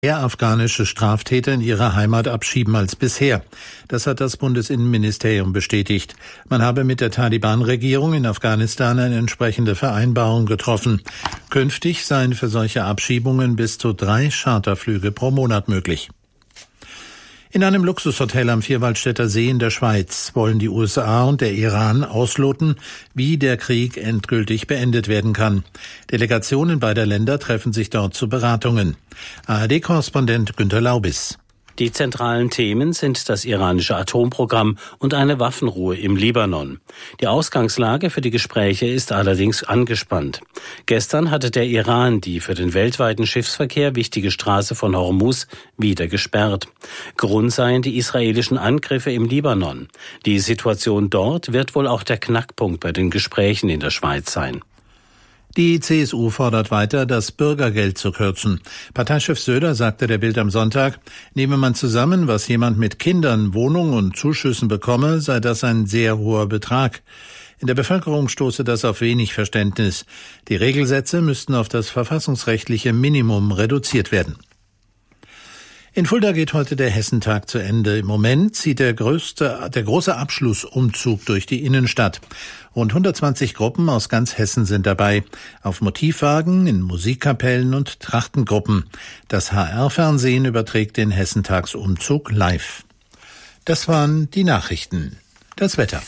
Mehr afghanische Straftäter in ihre Heimat abschieben als bisher. Das hat das Bundesinnenministerium bestätigt. Man habe mit der Taliban-Regierung in Afghanistan eine entsprechende Vereinbarung getroffen. Künftig seien für solche Abschiebungen bis zu 3 Charterflüge pro Monat möglich. In einem Luxushotel am Vierwaldstätter See in der Schweiz wollen die USA und der Iran ausloten, wie der Krieg endgültig beendet werden kann. Delegationen beider Länder treffen sich dort zu Beratungen. ARD-Korrespondent Günter Laubis. Die zentralen Themen sind das iranische Atomprogramm und eine Waffenruhe im Libanon. Die Ausgangslage für die Gespräche ist allerdings angespannt. Gestern hatte der Iran die für den weltweiten Schiffsverkehr wichtige Straße von Hormuz wieder gesperrt. Grund seien die israelischen Angriffe im Libanon. Die Situation dort wird wohl auch der Knackpunkt bei den Gesprächen in der Schweiz sein. Die CSU fordert weiter, das Bürgergeld zu kürzen. Parteichef Söder sagte der Bild am Sonntag, nehme man zusammen, was jemand mit Kindern, Wohnung und Zuschüssen bekomme, sei das ein sehr hoher Betrag. In der Bevölkerung stoße das auf wenig Verständnis. Die Regelsätze müssten auf das verfassungsrechtliche Minimum reduziert werden. In Fulda geht heute der Hessentag zu Ende. Im Moment zieht der große Abschlussumzug durch die Innenstadt. Rund 120 Gruppen aus ganz Hessen sind dabei. Auf Motivwagen, in Musikkapellen und Trachtengruppen. Das HR-Fernsehen überträgt den Hessentagsumzug live. Das waren die Nachrichten. Das Wetter.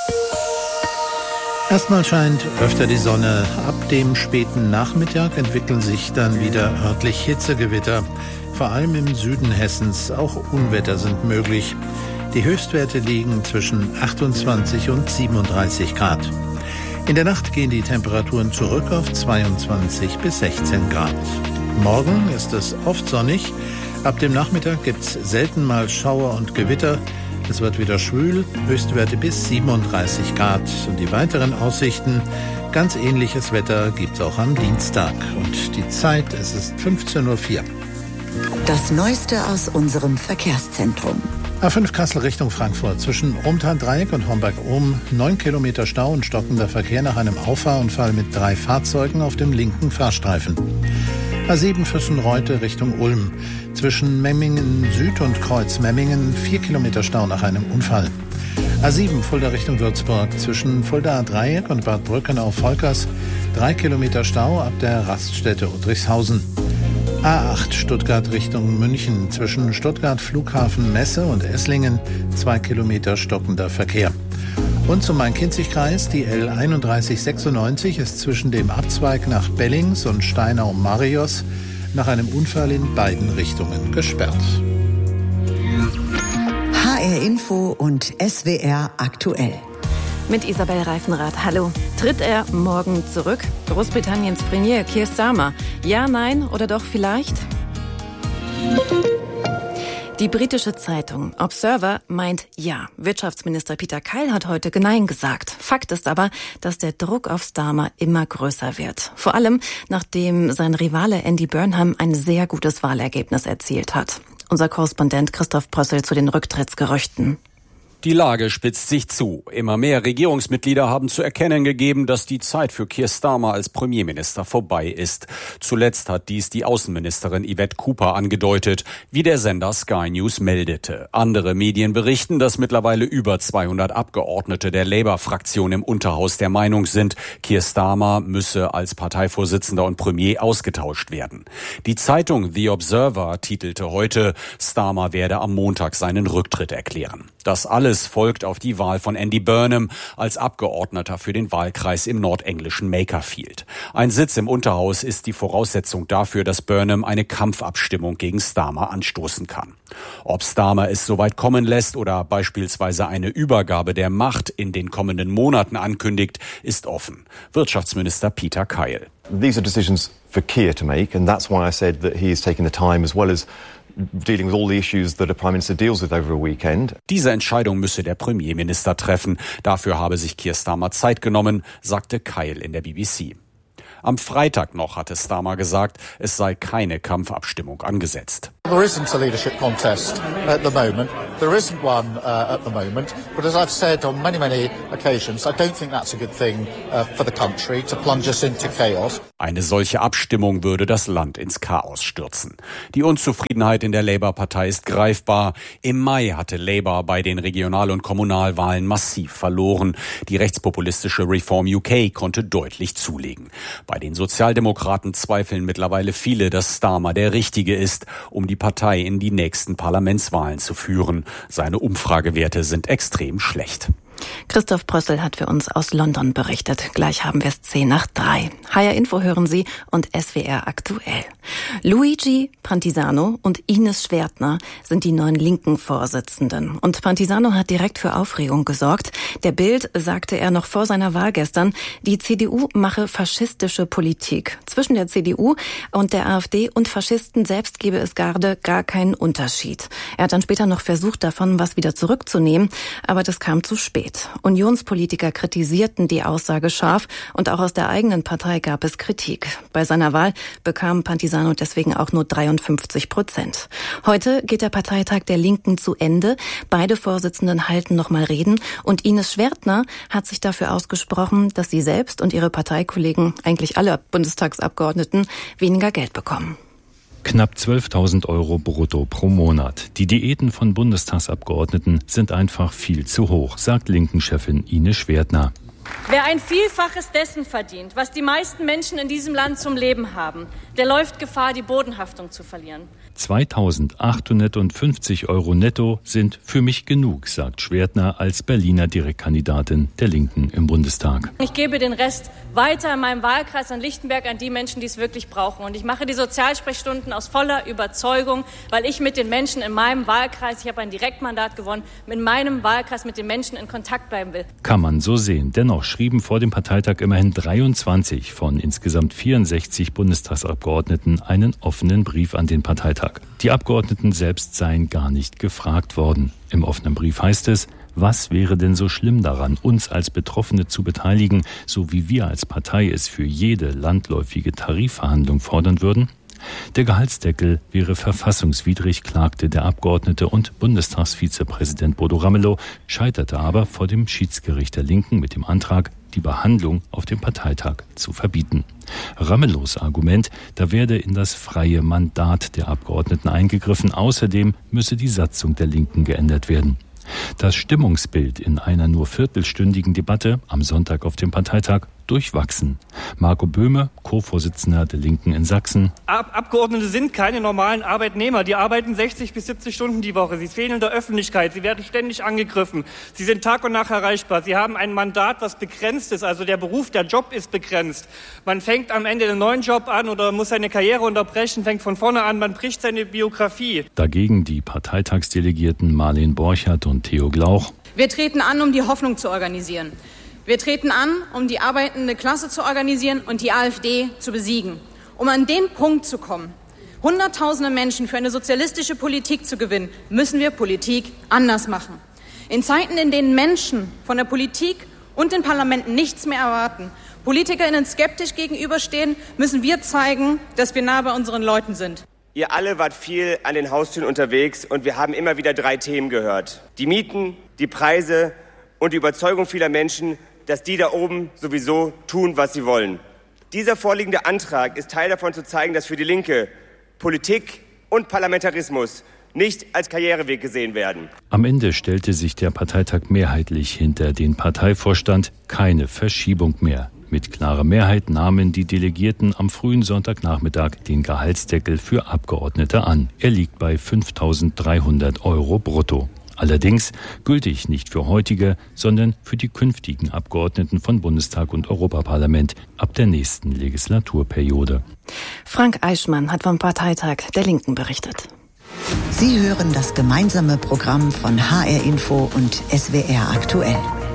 Erstmal scheint öfter die Sonne. Ab dem späten Nachmittag entwickeln sich dann wieder örtlich Hitzegewitter. Vor allem im Süden Hessens, auch Unwetter sind möglich. Die Höchstwerte liegen zwischen 28 und 37 Grad. In der Nacht gehen die Temperaturen zurück auf 22 bis 16 Grad. Morgen ist es oft sonnig. Ab dem Nachmittag gibt's selten mal Schauer und Gewitter. Es wird wieder schwül, Höchstwerte bis 37 Grad. Und die weiteren Aussichten, ganz ähnliches Wetter gibt's auch am Dienstag. Und die Zeit, es ist 15:04 Uhr. Das Neueste aus unserem Verkehrszentrum. A5 Kassel Richtung Frankfurt. Zwischen Ohmtal-Dreieck und Homberg-Ohm 9 Kilometer Stau und stockender Verkehr nach einem Auffahrunfall mit 3 Fahrzeugen auf dem linken Fahrstreifen. A7 Füssen-Reutte Richtung Ulm. Zwischen Memmingen Süd und Kreuz Memmingen 4 Kilometer Stau nach einem Unfall. A7 Fulda Richtung Würzburg. Zwischen Fulda Dreieck und Bad Brückenau-Volkers 3 Kilometer Stau ab der Raststätte Udrichshausen. A8 Stuttgart Richtung München. Zwischen Stuttgart Flughafen Messe und Esslingen 2 Kilometer stockender Verkehr. Und zum Main-Kinzig-Kreis, die L3196 ist zwischen dem Abzweig nach Bellings und Steinau-Marios nach einem Unfall in beiden Richtungen gesperrt. HR Info und SWR aktuell. Mit Isabel Reifenrath. Hallo. Tritt er morgen zurück? Großbritanniens Premier Keir Starmer. Ja, nein oder doch vielleicht? Die britische Zeitung Observer meint ja. Wirtschaftsminister Peter Keil hat heute Nein gesagt. Fakt ist aber, dass der Druck auf Starmer immer größer wird. Vor allem, nachdem sein Rivale Andy Burnham ein sehr gutes Wahlergebnis erzielt hat. Unser Korrespondent Christoph Prössel zu den Rücktrittsgerüchten. Die Lage spitzt sich zu. Immer mehr Regierungsmitglieder haben zu erkennen gegeben, dass die Zeit für Keir Starmer als Premierminister vorbei ist. Zuletzt hat dies die Außenministerin Yvette Cooper angedeutet, wie der Sender Sky News meldete. Andere Medien berichten, dass mittlerweile über 200 Abgeordnete der Labour-Fraktion im Unterhaus der Meinung sind, Keir Starmer müsse als Parteivorsitzender und Premier ausgetauscht werden. Die Zeitung The Observer titelte heute, Starmer werde am Montag seinen Rücktritt erklären. Das alles folgt auf die Wahl von Andy Burnham als Abgeordneter für den Wahlkreis im nordenglischen Makerfield. Ein Sitz im Unterhaus ist die Voraussetzung dafür, dass Burnham eine Kampfabstimmung gegen Starmer anstoßen kann. Ob Starmer es soweit kommen lässt oder beispielsweise eine Übergabe der Macht in den kommenden Monaten ankündigt, ist offen. Wirtschaftsminister Peter Keil. These are decisions for Keir to make, and that's why I said that he is taking the time as well as dealing with all the issues that a Prime Minister deals with over a weekend. Diese Entscheidung müsse der Premierminister treffen. Dafür habe sich Keir Starmer Zeit genommen, sagte Keil in der BBC. Am Freitag noch hatte Starmer gesagt, es sei keine Kampfabstimmung angesetzt. There isn't a leadership contest at the moment. There isn't one at the moment. But as I've said on many occasions, I don't think that's a good thing for the country to plunge us into chaos. Eine solche Abstimmung würde das Land ins Chaos stürzen. Die Unzufriedenheit in der Labour-Partei ist greifbar. Im Mai hatte Labour bei den Regional- und Kommunalwahlen massiv verloren. Die rechtspopulistische Reform UK konnte deutlich zulegen. Bei den Sozialdemokraten zweifeln mittlerweile viele, dass Starmer der Richtige ist, um die Partei in die nächsten Parlamentswahlen zu führen. Seine Umfragewerte sind extrem schlecht. Christoph Brössel hat für uns aus London berichtet. Gleich haben wir es 2:10. HR Info hören Sie und SWR aktuell. Luigi Pantisano und Ines Schwertner sind die neuen linken Vorsitzenden. Und Pantisano hat direkt für Aufregung gesorgt. Der Bild sagte er noch vor seiner Wahl gestern, die CDU mache faschistische Politik. Zwischen der CDU und der AfD und Faschisten selbst gebe es gar keinen Unterschied. Er hat dann später noch versucht, davon was wieder zurückzunehmen, aber das kam zu spät. Unionspolitiker kritisierten die Aussage scharf und auch aus der eigenen Partei gab es Kritik. Bei seiner Wahl bekam Pantisano deswegen auch nur 53%. Heute geht der Parteitag der Linken zu Ende. Beide Vorsitzenden halten nochmal Reden und Ines Schwertner hat sich dafür ausgesprochen, dass sie selbst und ihre Parteikollegen, eigentlich alle Bundestagsabgeordneten, weniger Geld bekommen. Knapp 12.000 € brutto pro Monat. Die Diäten von Bundestagsabgeordneten sind einfach viel zu hoch, sagt Linken-Chefin Ines Schwertner. Wer ein Vielfaches dessen verdient, was die meisten Menschen in diesem Land zum Leben haben, der läuft Gefahr, die Bodenhaftung zu verlieren. 2.850 € netto sind für mich genug, sagt Schwertner als Berliner Direktkandidatin der Linken im Bundestag. Ich gebe den Rest weiter in meinem Wahlkreis an Lichtenberg an die Menschen, die es wirklich brauchen. Und ich mache die Sozialsprechstunden aus voller Überzeugung, weil ich mit den Menschen in meinem Wahlkreis, ich habe ein Direktmandat gewonnen, in meinem Wahlkreis mit den Menschen in Kontakt bleiben will. Kann man so sehen. Dennoch schrieben vor dem Parteitag immerhin 23 von insgesamt 64 Bundestagsabgeordneten einen offenen Brief an den Parteitag. Die Abgeordneten selbst seien gar nicht gefragt worden. Im offenen Brief heißt es, was wäre denn so schlimm daran, uns als Betroffene zu beteiligen, so wie wir als Partei es für jede landläufige Tarifverhandlung fordern würden? Der Gehaltsdeckel wäre verfassungswidrig, klagte der Abgeordnete und Bundestagsvizepräsident Bodo Ramelow, scheiterte aber vor dem Schiedsgericht der Linken mit dem Antrag, die Behandlung auf dem Parteitag zu verbieten. Ramelows Argument, da werde in das freie Mandat der Abgeordneten eingegriffen. Außerdem müsse die Satzung der Linken geändert werden. Das Stimmungsbild in einer nur viertelstündigen Debatte am Sonntag auf dem Parteitag durchwachsen. Marco Böhme, Co-Vorsitzender der Linken in Sachsen. Abgeordnete sind keine normalen Arbeitnehmer. Die arbeiten 60 bis 70 Stunden die Woche. Sie fehlen in der Öffentlichkeit. Sie werden ständig angegriffen. Sie sind Tag und Nacht erreichbar. Sie haben ein Mandat, was begrenzt ist. Also der Beruf, der Job ist begrenzt. Man fängt am Ende einen neuen Job an oder muss seine Karriere unterbrechen, fängt von vorne an. Man bricht seine Biografie. Dagegen die Parteitagsdelegierten Marlene Borchert und Theo Glauch. Wir treten an, um die Hoffnung zu organisieren. Wir treten an, um die arbeitende Klasse zu organisieren und die AfD zu besiegen. Um an den Punkt zu kommen, Hunderttausende Menschen für eine sozialistische Politik zu gewinnen, müssen wir Politik anders machen. In Zeiten, in denen Menschen von der Politik und den Parlamenten nichts mehr erwarten, PolitikerInnen skeptisch gegenüberstehen, müssen wir zeigen, dass wir nah bei unseren Leuten sind. Ihr alle wart viel an den Haustüren unterwegs und wir haben immer wieder 3 Themen gehört. Die Mieten, die Preise und die Überzeugung vieler Menschen, dass die da oben sowieso tun, was sie wollen. Dieser vorliegende Antrag ist Teil davon zu zeigen, dass für die Linke Politik und Parlamentarismus nicht als Karriereweg gesehen werden. Am Ende stellte sich der Parteitag mehrheitlich hinter den Parteivorstand, keine Verschiebung mehr. Mit klarer Mehrheit nahmen die Delegierten am frühen Sonntagnachmittag den Gehaltsdeckel für Abgeordnete an. Er liegt bei 5.300 € brutto. Allerdings gültig nicht für heutige, sondern für die künftigen Abgeordneten von Bundestag und Europaparlament ab der nächsten Legislaturperiode. Frank Eichmann hat vom Parteitag der Linken berichtet. Sie hören das gemeinsame Programm von HR Info und SWR aktuell.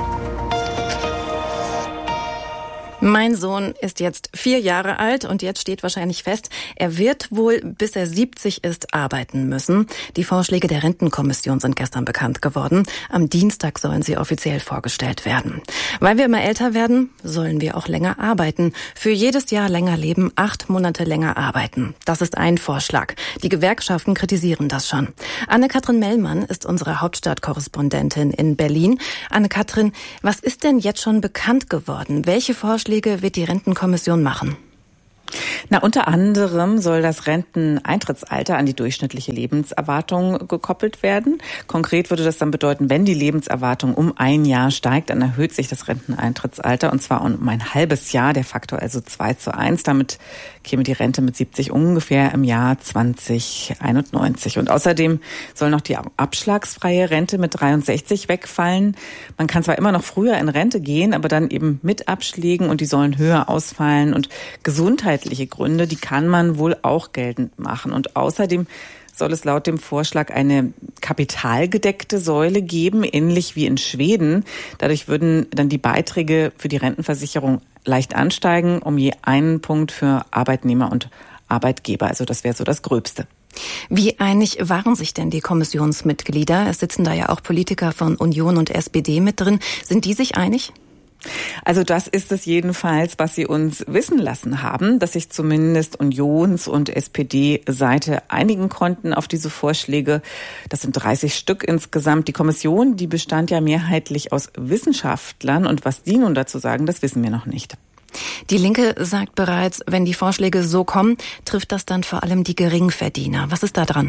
Mein Sohn ist jetzt 4 Jahre alt und jetzt steht wahrscheinlich fest, er wird wohl, bis er 70 ist, arbeiten müssen. Die Vorschläge der Rentenkommission sind gestern bekannt geworden. Am Dienstag sollen sie offiziell vorgestellt werden. Weil wir immer älter werden, sollen wir auch länger arbeiten. Für jedes Jahr länger leben, 8 Monate länger arbeiten. Das ist ein Vorschlag. Die Gewerkschaften kritisieren das schon. Anne-Kathrin Mellmann ist unsere Hauptstadtkorrespondentin in Berlin. Anne-Kathrin, was ist denn jetzt schon bekannt geworden? Welche Vorschläge wird die Rentenkommission machen? Unter anderem soll das Renteneintrittsalter an die durchschnittliche Lebenserwartung gekoppelt werden. Konkret würde das dann bedeuten, wenn die Lebenserwartung um 1 Jahr steigt, dann erhöht sich das Renteneintrittsalter und zwar um ein halbes Jahr, der Faktor also 2:1. Damit käme die Rente mit 70 ungefähr im Jahr 2091. Und außerdem soll noch die abschlagsfreie Rente mit 63 wegfallen. Man kann zwar immer noch früher in Rente gehen, aber dann eben mit Abschlägen und die sollen höher ausfallen und gesundheitliche Gründe, die kann man wohl auch geltend machen. Und außerdem soll es laut dem Vorschlag eine kapitalgedeckte Säule geben, ähnlich wie in Schweden. Dadurch würden dann die Beiträge für die Rentenversicherung leicht ansteigen, um je einen Punkt für Arbeitnehmer und Arbeitgeber. Also das wäre so das Gröbste. Wie einig waren sich denn die Kommissionsmitglieder? Es sitzen da ja auch Politiker von Union und SPD mit drin. Sind die sich einig? Also das ist es jedenfalls, was sie uns wissen lassen haben, dass sich zumindest Unions- und SPD-Seite einigen konnten auf diese Vorschläge. Das sind 30 Stück insgesamt. Die Kommission, die bestand ja mehrheitlich aus Wissenschaftlern und was die nun dazu sagen, das wissen wir noch nicht. Die Linke sagt bereits, wenn die Vorschläge so kommen, trifft das dann vor allem die Geringverdiener. Was ist da dran?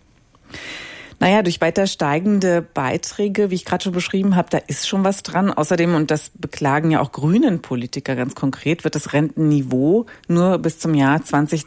Durch weiter steigende Beiträge, wie ich gerade schon beschrieben habe, da ist schon was dran. Außerdem, und das beklagen ja auch grünen Politiker ganz konkret, wird das Rentenniveau nur bis zum Jahr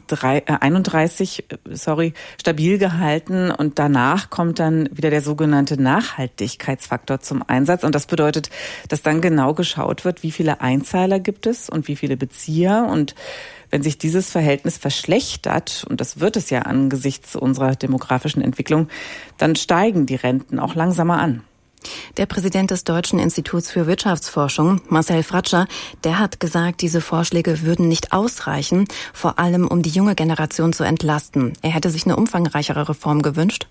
2031 stabil gehalten und danach kommt dann wieder der sogenannte Nachhaltigkeitsfaktor zum Einsatz. Und das bedeutet, dass dann genau geschaut wird, wie viele Einzahler gibt es und wie viele Bezieher. Und wenn sich dieses Verhältnis verschlechtert, und das wird es ja angesichts unserer demografischen Entwicklung, dann steigen die Renten auch langsamer an. Der Präsident des Deutschen Instituts für Wirtschaftsforschung, Marcel Fratscher, der hat gesagt, diese Vorschläge würden nicht ausreichen, vor allem um die junge Generation zu entlasten. Er hätte sich eine umfangreichere Reform gewünscht.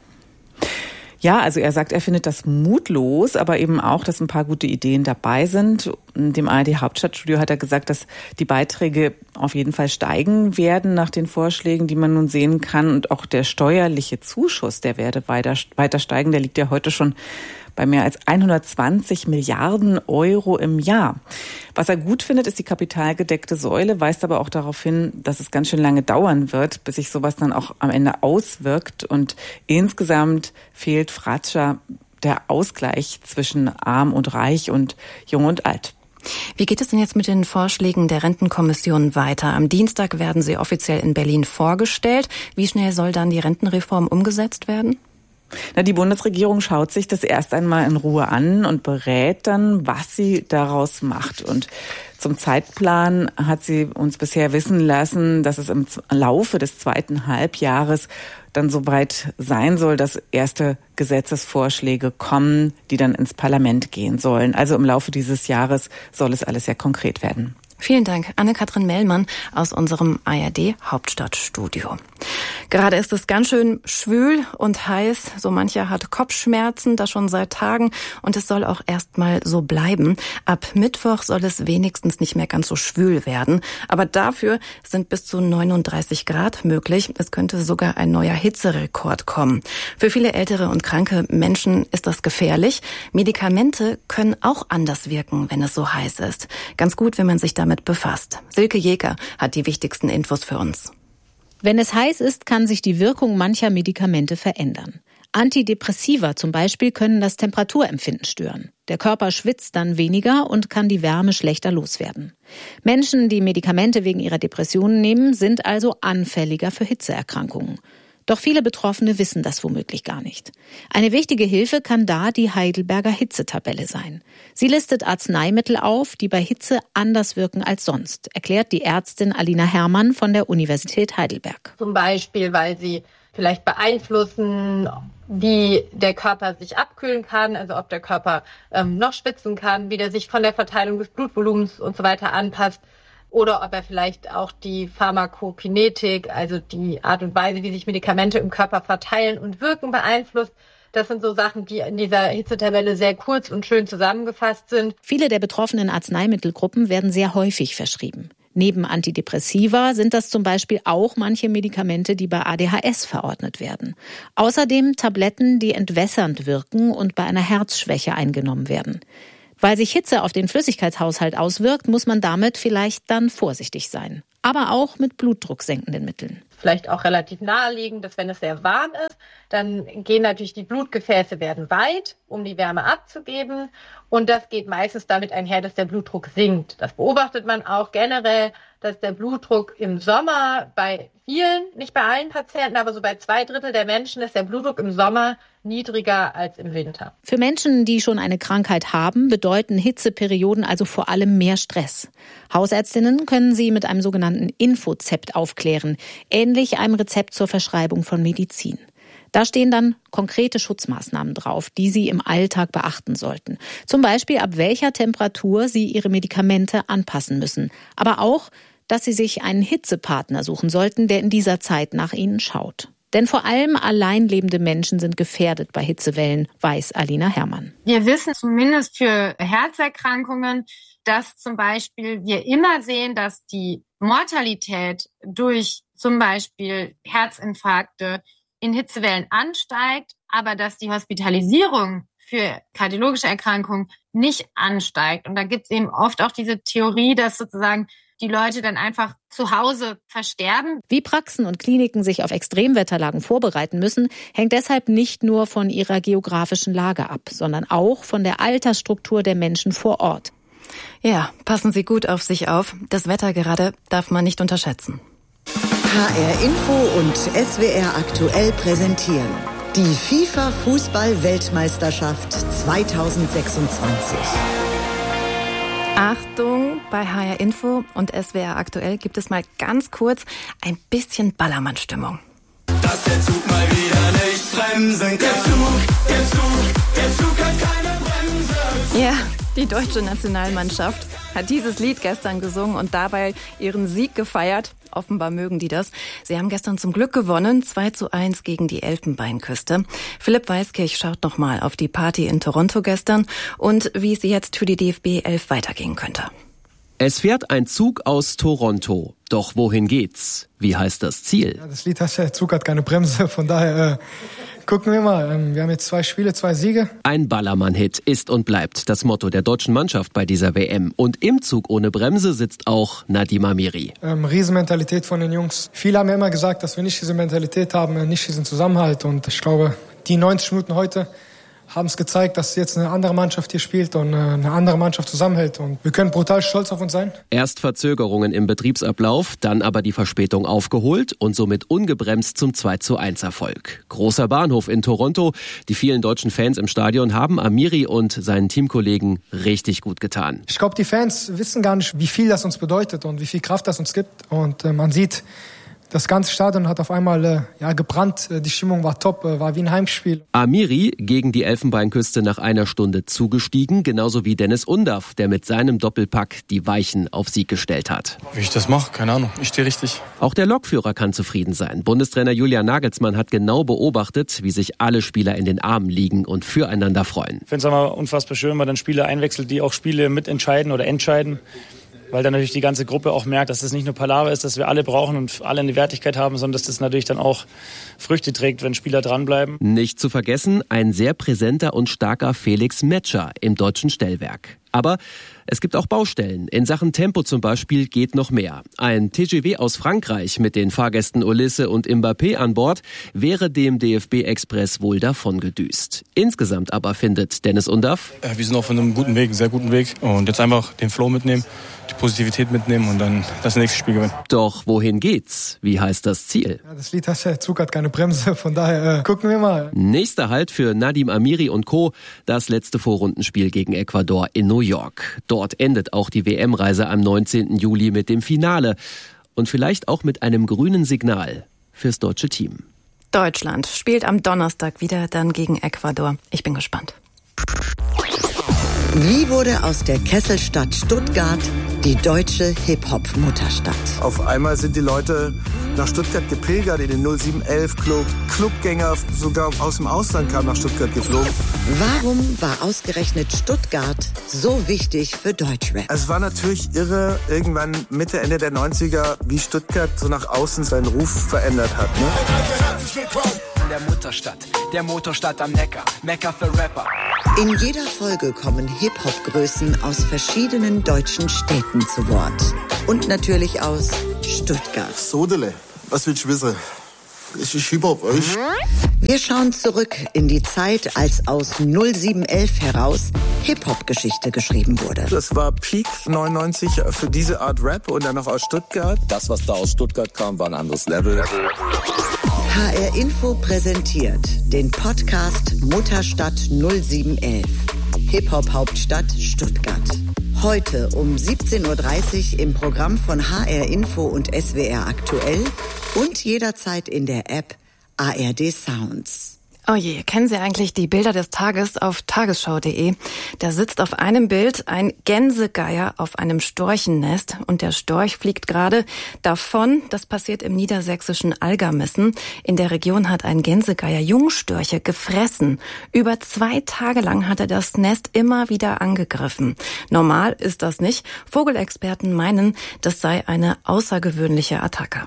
Ja, also er sagt, er findet das mutlos, aber eben auch, dass ein paar gute Ideen dabei sind. In dem ARD-Hauptstadtstudio hat er gesagt, dass die Beiträge auf jeden Fall steigen werden nach den Vorschlägen, die man nun sehen kann. Und auch der steuerliche Zuschuss, der werde weiter steigen. Der liegt ja heute schon bei mehr als 120 Milliarden Euro im Jahr. Was er gut findet, ist die kapitalgedeckte Säule, weist aber auch darauf hin, dass es ganz schön lange dauern wird, bis sich sowas dann auch am Ende auswirkt. Und insgesamt fehlt Fratscher der Ausgleich zwischen arm und reich und jung und alt. Wie geht es denn jetzt mit den Vorschlägen der Rentenkommission weiter? Am Dienstag werden sie offiziell in Berlin vorgestellt. Wie schnell soll dann die Rentenreform umgesetzt werden? Die Bundesregierung schaut sich das erst einmal in Ruhe an und berät dann, was sie daraus macht. Und zum Zeitplan hat sie uns bisher wissen lassen, dass es im Laufe des 2. Halbjahres dann soweit sein soll, dass erste Gesetzesvorschläge kommen, die dann ins Parlament gehen sollen. Also im Laufe dieses Jahres soll es alles sehr konkret werden. Vielen Dank, Anne-Kathrin Mellmann aus unserem ARD-Hauptstadtstudio. Gerade ist es ganz schön schwül und heiß. So mancher hat Kopfschmerzen, das schon seit Tagen. Und es soll auch erstmal so bleiben. Ab Mittwoch soll es wenigstens nicht mehr ganz so schwül werden. Aber dafür sind bis zu 39 Grad möglich. Es könnte sogar ein neuer Hitzerekord kommen. Für viele ältere und kranke Menschen ist das gefährlich. Medikamente können auch anders wirken, wenn es so heiß ist. Ganz gut, wenn man sich damit befasst. Silke Jäger hat die wichtigsten Infos für uns. Wenn es heiß ist, kann sich die Wirkung mancher Medikamente verändern. Antidepressiva zum Beispiel können das Temperaturempfinden stören. Der Körper schwitzt dann weniger und kann die Wärme schlechter loswerden. Menschen, die Medikamente wegen ihrer Depressionen nehmen, sind also anfälliger für Hitzeerkrankungen. Doch viele Betroffene wissen das womöglich gar nicht. Eine wichtige Hilfe kann da die Heidelberger Hitzetabelle sein. Sie listet Arzneimittel auf, die bei Hitze anders wirken als sonst, erklärt die Ärztin Alina Herrmann von der Universität Heidelberg. Zum Beispiel, weil sie vielleicht beeinflussen, wie der Körper sich abkühlen kann, also ob der Körper noch schwitzen kann, wie der sich von der Verteilung des Blutvolumens und so weiter anpasst. Oder ob er vielleicht auch die Pharmakokinetik, also die Art und Weise, wie sich Medikamente im Körper verteilen und wirken, beeinflusst. Das sind so Sachen, die in dieser Hitzetabelle sehr kurz und schön zusammengefasst sind. Viele der betroffenen Arzneimittelgruppen werden sehr häufig verschrieben. Neben Antidepressiva sind das zum Beispiel auch manche Medikamente, die bei ADHS verordnet werden. Außerdem Tabletten, die entwässernd wirken und bei einer Herzschwäche eingenommen werden. Weil sich Hitze auf den Flüssigkeitshaushalt auswirkt, muss man damit vielleicht dann vorsichtig sein. aber auch mit blutdrucksenkenden Mitteln. Vielleicht auch relativ naheliegend, dass wenn es sehr warm ist, dann gehen natürlich die Blutgefäße werden weit, um die Wärme abzugeben. Und das geht meistens damit einher, dass der Blutdruck sinkt. Das beobachtet man auch generell, dass der Blutdruck im Sommer bei vielen, nicht bei allen Patienten, aber so bei 2/3 der Menschen ist der Blutdruck im Sommer niedriger als im Winter. Für Menschen, die schon eine Krankheit haben, bedeuten Hitzeperioden also vor allem mehr Stress. Hausärztinnen können sie mit einem sogenannten Infozept aufklären, ähnlich einem Rezept zur Verschreibung von Medizin. Da stehen dann konkrete Schutzmaßnahmen drauf, die Sie im Alltag beachten sollten. Zum Beispiel, ab welcher Temperatur Sie Ihre Medikamente anpassen müssen. Aber auch, dass Sie sich einen Hitzepartner suchen sollten, der in dieser Zeit nach Ihnen schaut. Denn vor allem alleinlebende Menschen sind gefährdet bei Hitzewellen, weiß Alina Herrmann. Wir wissen zumindest für Herzerkrankungen, dass zum Beispiel wir immer sehen, dass die Mortalität durch zum Beispiel Herzinfarkte in Hitzewellen ansteigt, aber dass die Hospitalisierung für kardiologische Erkrankungen nicht ansteigt. Und da gibt es eben oft auch diese Theorie, dass sozusagen die Leute dann einfach zu Hause versterben. Wie Praxen und Kliniken sich auf Extremwetterlagen vorbereiten müssen, hängt deshalb nicht nur von ihrer geografischen Lage ab, sondern auch von der Altersstruktur der Menschen vor Ort. Ja, passen Sie gut auf sich auf. Das Wetter gerade darf man nicht unterschätzen. HR Info und SWR aktuell präsentieren die FIFA-Fußball-Weltmeisterschaft 2026. Achtung, bei HR Info und SWR aktuell gibt es mal ganz kurz ein bisschen Ballermann-Stimmung. Dass der Zug mal wieder nicht bremsen kann. Der Zug hat keine Bremse. Ja, die deutsche Nationalmannschaft hat dieses Lied gestern gesungen und dabei ihren Sieg gefeiert. Offenbar mögen die das. Sie haben gestern zum Glück gewonnen, 2:1 gegen die Elfenbeinküste. Philipp Weiskirch schaut nochmal auf die Party in Toronto gestern und wie es jetzt für die DFB 11 weitergehen könnte. Es fährt ein Zug aus Toronto. Doch wohin geht's? Wie heißt das Ziel? Ja, das Lied heißt ja, der Zug hat keine Bremse. Von daher gucken wir mal. Wir haben jetzt 2 Spiele, 2 Siege. Ein Ballermann-Hit ist und bleibt das Motto der deutschen Mannschaft bei dieser WM. Und im Zug ohne Bremse sitzt auch Nadim Amiri. Riesenmentalität von den Jungs. Viele haben ja immer gesagt, dass wir nicht diese Mentalität haben, nicht diesen Zusammenhalt. Und ich glaube, die 90 Minuten heute haben es gezeigt, dass jetzt eine andere Mannschaft hier spielt und eine andere Mannschaft zusammenhält. Und wir können brutal stolz auf uns sein. Erst Verzögerungen im Betriebsablauf, dann aber die Verspätung aufgeholt und somit ungebremst zum 2:1 Erfolg. Großer Bahnhof in Toronto. Die vielen deutschen Fans im Stadion haben Amiri und seinen Teamkollegen richtig gut getan. Ich glaube, die Fans wissen gar nicht, wie viel das uns bedeutet und wie viel Kraft das uns gibt. Und man sieht, das ganze Stadion hat auf einmal gebrannt. Die Stimmung war top, war wie ein Heimspiel. Amiri gegen die Elfenbeinküste nach einer Stunde zugestiegen, genauso wie Dennis Undaff, der mit seinem Doppelpack die Weichen auf Sieg gestellt hat. Wie ich das mache, keine Ahnung. Ich stehe richtig. Auch der Lokführer kann zufrieden sein. Bundestrainer Julian Nagelsmann hat genau beobachtet, wie sich alle Spieler in den Armen liegen und füreinander freuen. Ich finde es immer unfassbar schön, wenn man dann Spieler einwechselt, die auch Spiele mitentscheiden oder entscheiden. Weil dann natürlich die ganze Gruppe auch merkt, dass das nicht nur Palaver ist, dass wir alle brauchen und alle eine Wertigkeit haben, sondern dass das natürlich dann auch Früchte trägt, wenn Spieler dranbleiben. Nicht zu vergessen, ein sehr präsenter und starker Felix Metscher im deutschen Stellwerk. Aber es gibt auch Baustellen. In Sachen Tempo zum Beispiel geht noch mehr. Ein TGV aus Frankreich mit den Fahrgästen Ulisse und Mbappé an Bord wäre dem DFB-Express wohl davongedüst. Insgesamt aber findet Dennis Undaff: Wir sind auf einem guten Weg, sehr guten Weg. Und jetzt einfach den Flow mitnehmen, die Positivität mitnehmen und dann das nächste Spiel gewinnen. Doch wohin geht's? Wie heißt das Ziel? Ja, das Lied heißt ja, der Zug hat keine Bremse. Von daher gucken wir mal. Nächster Halt für Nadim Amiri und Co. Das letzte Vorrundenspiel gegen Ecuador in New York. Dort endet auch die WM-Reise am 19. Juli mit dem Finale. Und vielleicht auch mit einem grünen Signal fürs deutsche Team. Deutschland spielt am Donnerstag wieder dann gegen Ecuador. Ich bin gespannt. Wie wurde aus der Kesselstadt Stuttgart die deutsche Hip-Hop-Mutterstadt? Auf einmal sind die Leute nach Stuttgart gepilgert in den 0711-Club. Clubgänger sogar aus dem Ausland kamen nach Stuttgart geflogen. Warum war ausgerechnet Stuttgart so wichtig für Deutschrap? Es war natürlich irre, irgendwann Mitte, Ende der 90er, wie Stuttgart so nach außen seinen Ruf verändert hat. Ne? Herzlich willkommen in der Mutterstadt, der Motorstadt am Neckar, Mekka für Rapper. In jeder Folge kommen Hip-Hop-Größen aus verschiedenen deutschen Städten zu Wort. Und natürlich aus Stuttgart. Sodele, was willst du wissen? Es ist Hip-Hop, weißt? Wir schauen zurück in die Zeit, als aus 0711 heraus Hip-Hop-Geschichte geschrieben wurde. Das war Peak 99 für diese Art Rap und dann noch aus Stuttgart. Das, was da aus Stuttgart kam, war ein anderes Level. HR Info präsentiert den Podcast Mutterstadt 0711. Hip-Hop-Hauptstadt Stuttgart. Heute um 17.30 Uhr im Programm von HR Info und SWR aktuell und jederzeit in der App ARD Sounds. Oh je, kennen Sie eigentlich die Bilder des Tages auf tagesschau.de? Da sitzt auf einem Bild ein Gänsegeier auf einem Storchennest und der Storch fliegt gerade davon. Das passiert im niedersächsischen Algermissen. In der Region hat ein Gänsegeier Jungstörche gefressen. Über 2 Tage lang hat er das Nest immer wieder angegriffen. Normal ist das nicht. Vogelexperten meinen, das sei eine außergewöhnliche Attacke.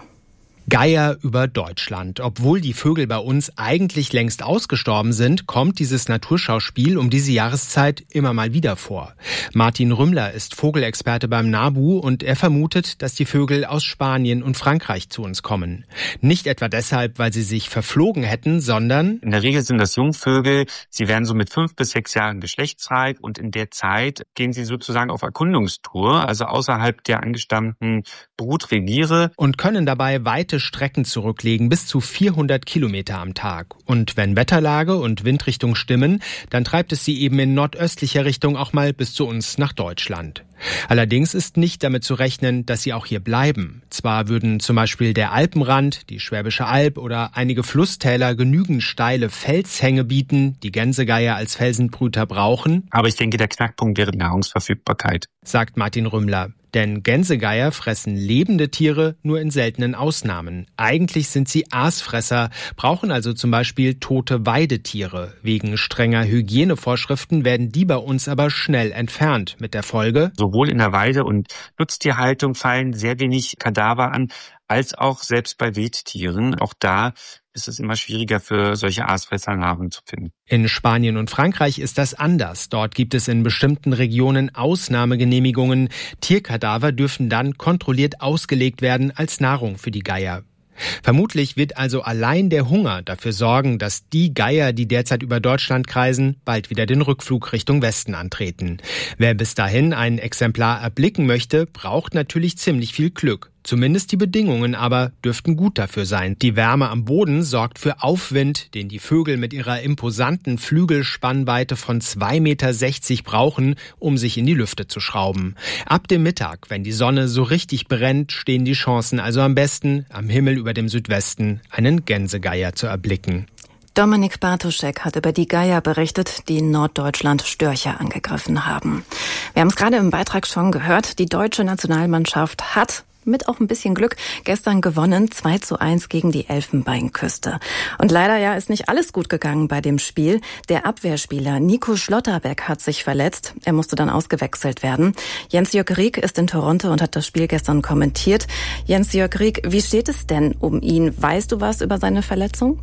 Geier über Deutschland. Obwohl die Vögel bei uns eigentlich längst ausgestorben sind, kommt dieses Naturschauspiel um diese Jahreszeit immer mal wieder vor. Martin Rümmler ist Vogelexperte beim NABU und er vermutet, dass die Vögel aus Spanien und Frankreich zu uns kommen. Nicht etwa deshalb, weil sie sich verflogen hätten, sondern... In der Regel sind das Jungvögel. Sie werden so mit 5 bis 6 Jahren geschlechtsreif und in der Zeit gehen sie sozusagen auf Erkundungstour, also außerhalb der angestammten Brutreviere. Und können dabei weite Strecken zurücklegen, bis zu 400 Kilometer am Tag. Und wenn Wetterlage und Windrichtung stimmen, dann treibt es sie eben in nordöstlicher Richtung auch mal bis zu uns nach Deutschland. Allerdings ist nicht damit zu rechnen, dass sie auch hier bleiben. Zwar würden zum Beispiel der Alpenrand, die Schwäbische Alb oder einige Flusstäler genügend steile Felshänge bieten, die Gänsegeier als Felsenbrüter brauchen. Aber ich denke, der Knackpunkt wäre die Nahrungsverfügbarkeit, sagt Martin Rümmler. Denn Gänsegeier fressen lebende Tiere nur in seltenen Ausnahmen. Eigentlich sind sie Aasfresser, brauchen also zum Beispiel tote Weidetiere. Wegen strenger Hygienevorschriften werden die bei uns aber schnell entfernt. Mit der Folge: sowohl in der Weide- und Nutztierhaltung fallen sehr wenig Kadaver an, als auch selbst bei Wildtieren. Auch da ist es immer schwieriger für solche Aasfresser Nahrung zu finden. In Spanien und Frankreich ist das anders. Dort gibt es in bestimmten Regionen Ausnahmegenehmigungen. Tierkadaver dürfen dann kontrolliert ausgelegt werden als Nahrung für die Geier. Vermutlich wird also allein der Hunger dafür sorgen, dass die Geier, die derzeit über Deutschland kreisen, bald wieder den Rückflug Richtung Westen antreten. Wer bis dahin ein Exemplar erblicken möchte, braucht natürlich ziemlich viel Glück. Zumindest die Bedingungen aber dürften gut dafür sein. Die Wärme am Boden sorgt für Aufwind, den die Vögel mit ihrer imposanten Flügelspannweite von 2,60 Meter brauchen, um sich in die Lüfte zu schrauben. Ab dem Mittag, wenn die Sonne so richtig brennt, stehen die Chancen also am besten, am Himmel über dem Südwesten einen Gänsegeier zu erblicken. Dominik Bartoschek hat über die Geier berichtet, die in Norddeutschland Störche angegriffen haben. Wir haben es gerade im Beitrag schon gehört, die deutsche Nationalmannschaft hat mit auch ein bisschen Glück gestern gewonnen, 2:1 gegen die Elfenbeinküste. Und leider ist nicht alles gut gegangen bei dem Spiel. Der Abwehrspieler Nico Schlotterbeck hat sich verletzt. Er musste dann ausgewechselt werden. Jens-Jörg Rieck ist in Toronto und hat das Spiel gestern kommentiert. Jens-Jörg Rieck, wie steht es denn um ihn? Weißt du was über seine Verletzung?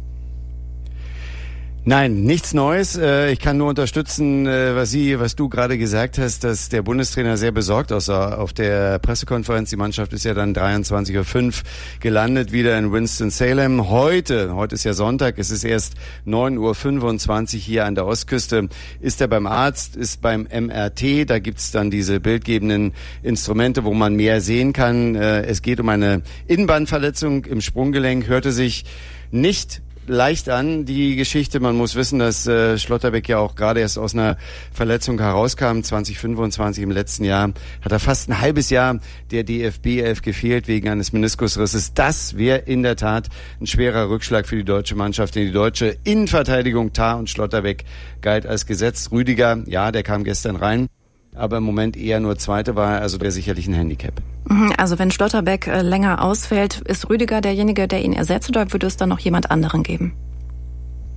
Nein, nichts Neues. Ich kann nur unterstützen, was du gerade gesagt hast, dass der Bundestrainer sehr besorgt aussah auf der Pressekonferenz. Die Mannschaft ist ja dann 23:05 Uhr gelandet, wieder in Winston-Salem. Heute ist ja Sonntag, es ist erst 9:25 Uhr hier an der Ostküste. Ist er beim Arzt, ist beim MRT, da gibt's dann diese bildgebenden Instrumente, wo man mehr sehen kann. Es geht um eine Innenbandverletzung im Sprunggelenk, hörte sich nicht leicht an, die Geschichte. Man muss wissen, dass Schlotterbeck ja auch gerade erst aus einer Verletzung herauskam. 2025 im letzten Jahr hat er fast ein halbes Jahr der DFB 11 gefehlt wegen eines Meniskusrisses. Das wäre in der Tat ein schwerer Rückschlag für die deutsche Mannschaft, denn die deutsche Innenverteidigung, Tah und Schlotterbeck, galt als gesetzt. Rüdiger, ja, der kam gestern rein, aber im Moment eher nur Zweite war, also der sicherlich ein Handicap. Also wenn Schlotterbeck länger ausfällt, ist Rüdiger derjenige, der ihn ersetzt, oder würde es dann noch jemand anderen geben?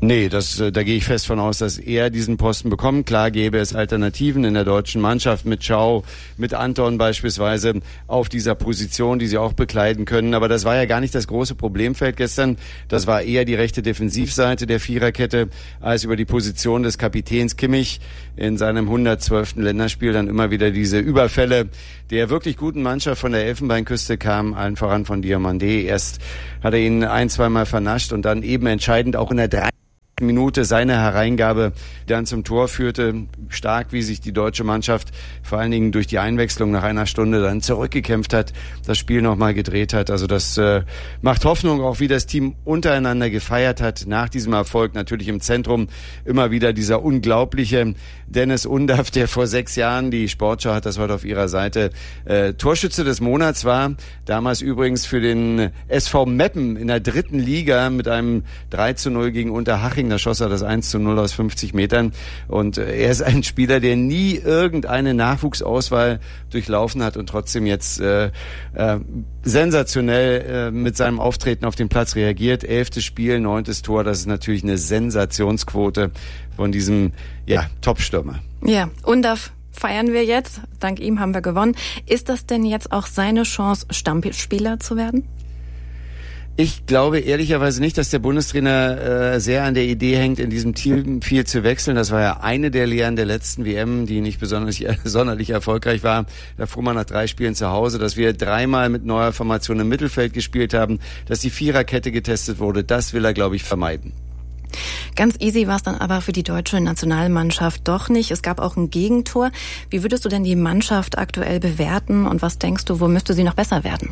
Nee, da gehe ich fest von aus, dass er diesen Posten bekommt. Klar gäbe es Alternativen in der deutschen Mannschaft mit Schau, mit Anton beispielsweise auf dieser Position, die sie auch bekleiden können. Aber das war ja gar nicht das große Problemfeld gestern. Das war eher die rechte Defensivseite der Viererkette, als über die Position des Kapitäns Kimmich in seinem 112. Länderspiel dann immer wieder diese Überfälle der wirklich guten Mannschaft von der Elfenbeinküste kamen, allen voran von Diomandé. Erst hat er ihn 1-2 Mal vernascht und dann eben entscheidend auch in der 3. Minute seine Hereingabe dann zum Tor führte. Stark, wie sich die deutsche Mannschaft vor allen Dingen durch die Einwechslung nach einer Stunde dann zurückgekämpft hat, das Spiel nochmal gedreht hat. Also das macht Hoffnung, auch wie das Team untereinander gefeiert hat nach diesem Erfolg. Natürlich im Zentrum immer wieder dieser unglaubliche Dennis Undaff, der vor 6 Jahren, die Sportschau hat das heute auf ihrer Seite, Torschütze des Monats war. Damals übrigens für den SV Meppen in der 3. Liga mit einem 3-0 gegen Unterhaching. Da schoss er das 1-0 aus 50 Metern. Und er ist ein Spieler, der nie irgendeine Nachwuchsauswahl durchlaufen hat und trotzdem jetzt sensationell mit seinem Auftreten auf den Platz reagiert. 11. Spiel, 9. Tor. Das ist natürlich eine Sensationsquote von diesem Top-Stürmer. Ja, Undaff feiern wir jetzt. Dank ihm haben wir gewonnen. Ist das denn jetzt auch seine Chance, Stammspieler zu werden? Ich glaube ehrlicherweise nicht, dass der Bundestrainer sehr an der Idee hängt, in diesem Team viel zu wechseln. Das war ja eine der Lehren der letzten WM, die nicht sonderlich erfolgreich war. Da fuhr man nach 3 Spielen zu Hause, dass wir 3-mal mit neuer Formation im Mittelfeld gespielt haben, dass die Viererkette getestet wurde. Das will er, glaube ich, vermeiden. Ganz easy war es dann aber für die deutsche Nationalmannschaft doch nicht. Es gab auch ein Gegentor. Wie würdest du denn die Mannschaft aktuell bewerten und was denkst du, wo müsste sie noch besser werden?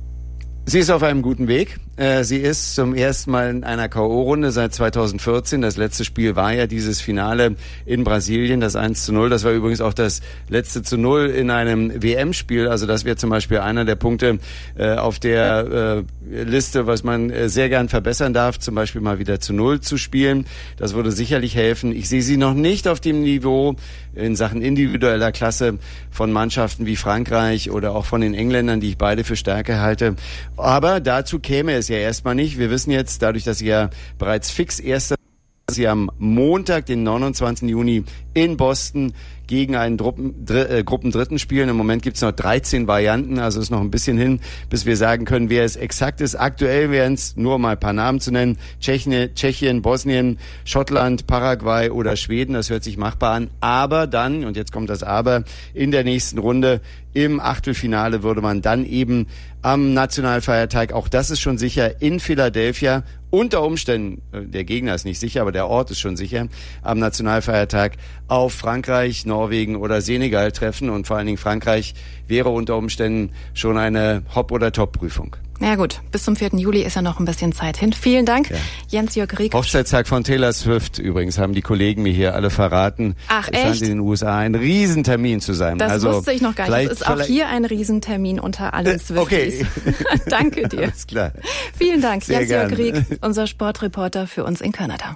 Sie ist auf einem guten Weg. Sie ist zum ersten Mal in einer K.O.-Runde seit 2014. Das letzte Spiel war ja dieses Finale in Brasilien, das 1-0. Das war übrigens auch das letzte zu 0 in einem WM-Spiel. Also das wäre zum Beispiel einer der Punkte auf der Liste, was man sehr gern verbessern darf, zum Beispiel mal wieder zu 0 zu spielen. Das würde sicherlich helfen. Ich sehe sie noch nicht auf dem Niveau in Sachen individueller Klasse von Mannschaften wie Frankreich oder auch von den Engländern, die ich beide für stärker halte. Aber dazu käme es ja erstmal nicht. Wir wissen jetzt, dadurch, dass sie ja bereits fix erster, dass sie am Montag, den 29. Juni in Boston gegen einen Gruppendritten spielen. Im Moment gibt es noch 13 Varianten, also ist noch ein bisschen hin, bis wir sagen können, wer es exakt ist. Aktuell wären es, nur mal ein paar Namen zu nennen, Tschechien, Bosnien, Schottland, Paraguay oder Schweden. Das hört sich machbar an. Aber dann, und jetzt kommt das Aber, in der nächsten Runde im Achtelfinale würde man dann eben am Nationalfeiertag, auch das ist schon sicher, in Philadelphia, unter Umständen, der Gegner ist nicht sicher, aber der Ort ist schon sicher, am Nationalfeiertag auf Frankreich, Norwegen oder Senegal treffen. Und vor allen Dingen Frankreich wäre unter Umständen schon eine Hop- oder Top-Prüfung. Ja gut, bis zum 4. Juli ist ja noch ein bisschen Zeit hin. Vielen Dank, ja. Jens-Jörg Rieck. Hochzeitstag von Taylor Swift übrigens, haben die Kollegen mir hier alle verraten. Ach echt? Es scheint in den USA ein Riesentermin zu sein. Das wusste ich noch gar nicht. Es ist auch hier ein Riesentermin unter allen Swifties. Okay. Danke dir. Alles klar. Vielen Dank, Sehr Jens-Jörg gern. Rieck, unser Sportreporter für uns in Kanada.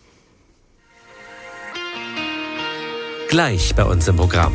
Gleich bei uns im Programm.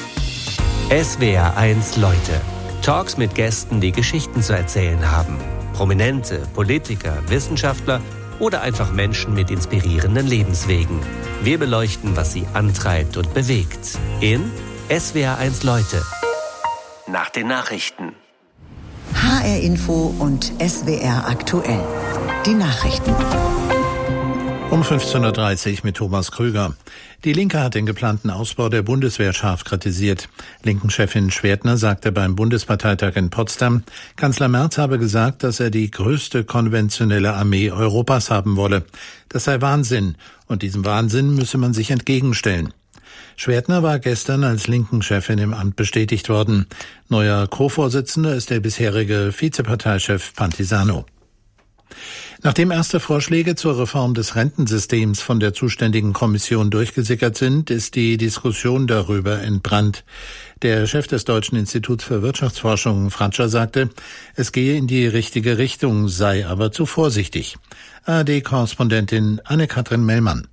SWR1 Leute. Talks mit Gästen, die Geschichten zu erzählen haben. Prominente, Politiker, Wissenschaftler oder einfach Menschen mit inspirierenden Lebenswegen. Wir beleuchten, was sie antreibt und bewegt. In SWR1 Leute. Nach den Nachrichten. HR Info und SWR aktuell. Die Nachrichten. Um 15.30 Uhr mit Thomas Krüger. Die Linke hat den geplanten Ausbau der Bundeswehr scharf kritisiert. Linken-Chefin Schwertner sagte beim Bundesparteitag in Potsdam, Kanzler Merz habe gesagt, dass er die größte konventionelle Armee Europas haben wolle. Das sei Wahnsinn und diesem Wahnsinn müsse man sich entgegenstellen. Schwertner war gestern als Linken-Chefin im Amt bestätigt worden. Neuer Co-Vorsitzender ist der bisherige Vizeparteichef Pantisano. Nachdem erste Vorschläge zur Reform des Rentensystems von der zuständigen Kommission durchgesickert sind, ist die Diskussion darüber entbrannt. Der Chef des Deutschen Instituts für Wirtschaftsforschung, Fratscher, sagte, es gehe in die richtige Richtung, sei aber zu vorsichtig. ARD-Korrespondentin Anne-Kathrin Mellmann.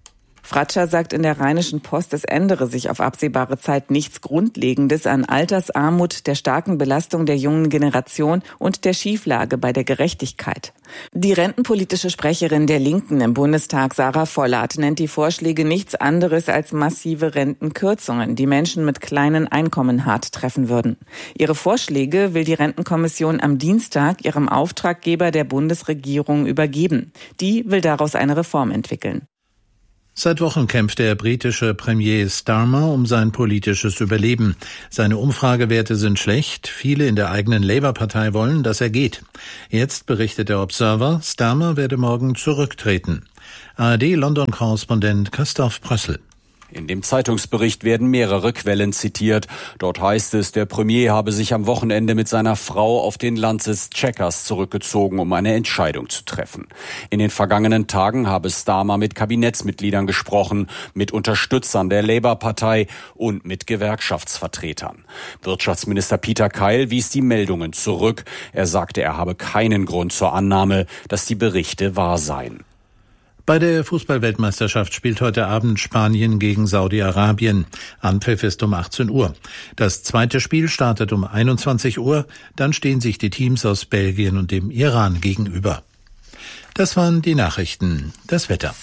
Fratscher sagt in der Rheinischen Post, es ändere sich auf absehbare Zeit nichts Grundlegendes an Altersarmut, der starken Belastung der jungen Generation und der Schieflage bei der Gerechtigkeit. Die rentenpolitische Sprecherin der Linken im Bundestag, Sarah Vollert, nennt die Vorschläge nichts anderes als massive Rentenkürzungen, die Menschen mit kleinen Einkommen hart treffen würden. Ihre Vorschläge will die Rentenkommission am Dienstag ihrem Auftraggeber der Bundesregierung übergeben. Die will daraus eine Reform entwickeln. Seit Wochen kämpft der britische Premier Starmer um sein politisches Überleben. Seine Umfragewerte sind schlecht. Viele in der eigenen Labour-Partei wollen, dass er geht. Jetzt berichtet der Observer, Starmer werde morgen zurücktreten. ARD-London-Korrespondent Christoph Prössel. In dem Zeitungsbericht werden mehrere Quellen zitiert. Dort heißt es, der Premier habe sich am Wochenende mit seiner Frau auf den Landsitz Chequers zurückgezogen, um eine Entscheidung zu treffen. In den vergangenen Tagen habe Starmer mit Kabinettsmitgliedern gesprochen, mit Unterstützern der Labour-Partei und mit Gewerkschaftsvertretern. Wirtschaftsminister Peter Keil wies die Meldungen zurück. Er sagte, er habe keinen Grund zur Annahme, dass die Berichte wahr seien. Bei der Fußball-Weltmeisterschaft spielt heute Abend Spanien gegen Saudi-Arabien. Anpfiff ist um 18 Uhr. Das zweite Spiel startet um 21 Uhr. Dann stehen sich die Teams aus Belgien und dem Iran gegenüber. Das waren die Nachrichten. Das Wetter.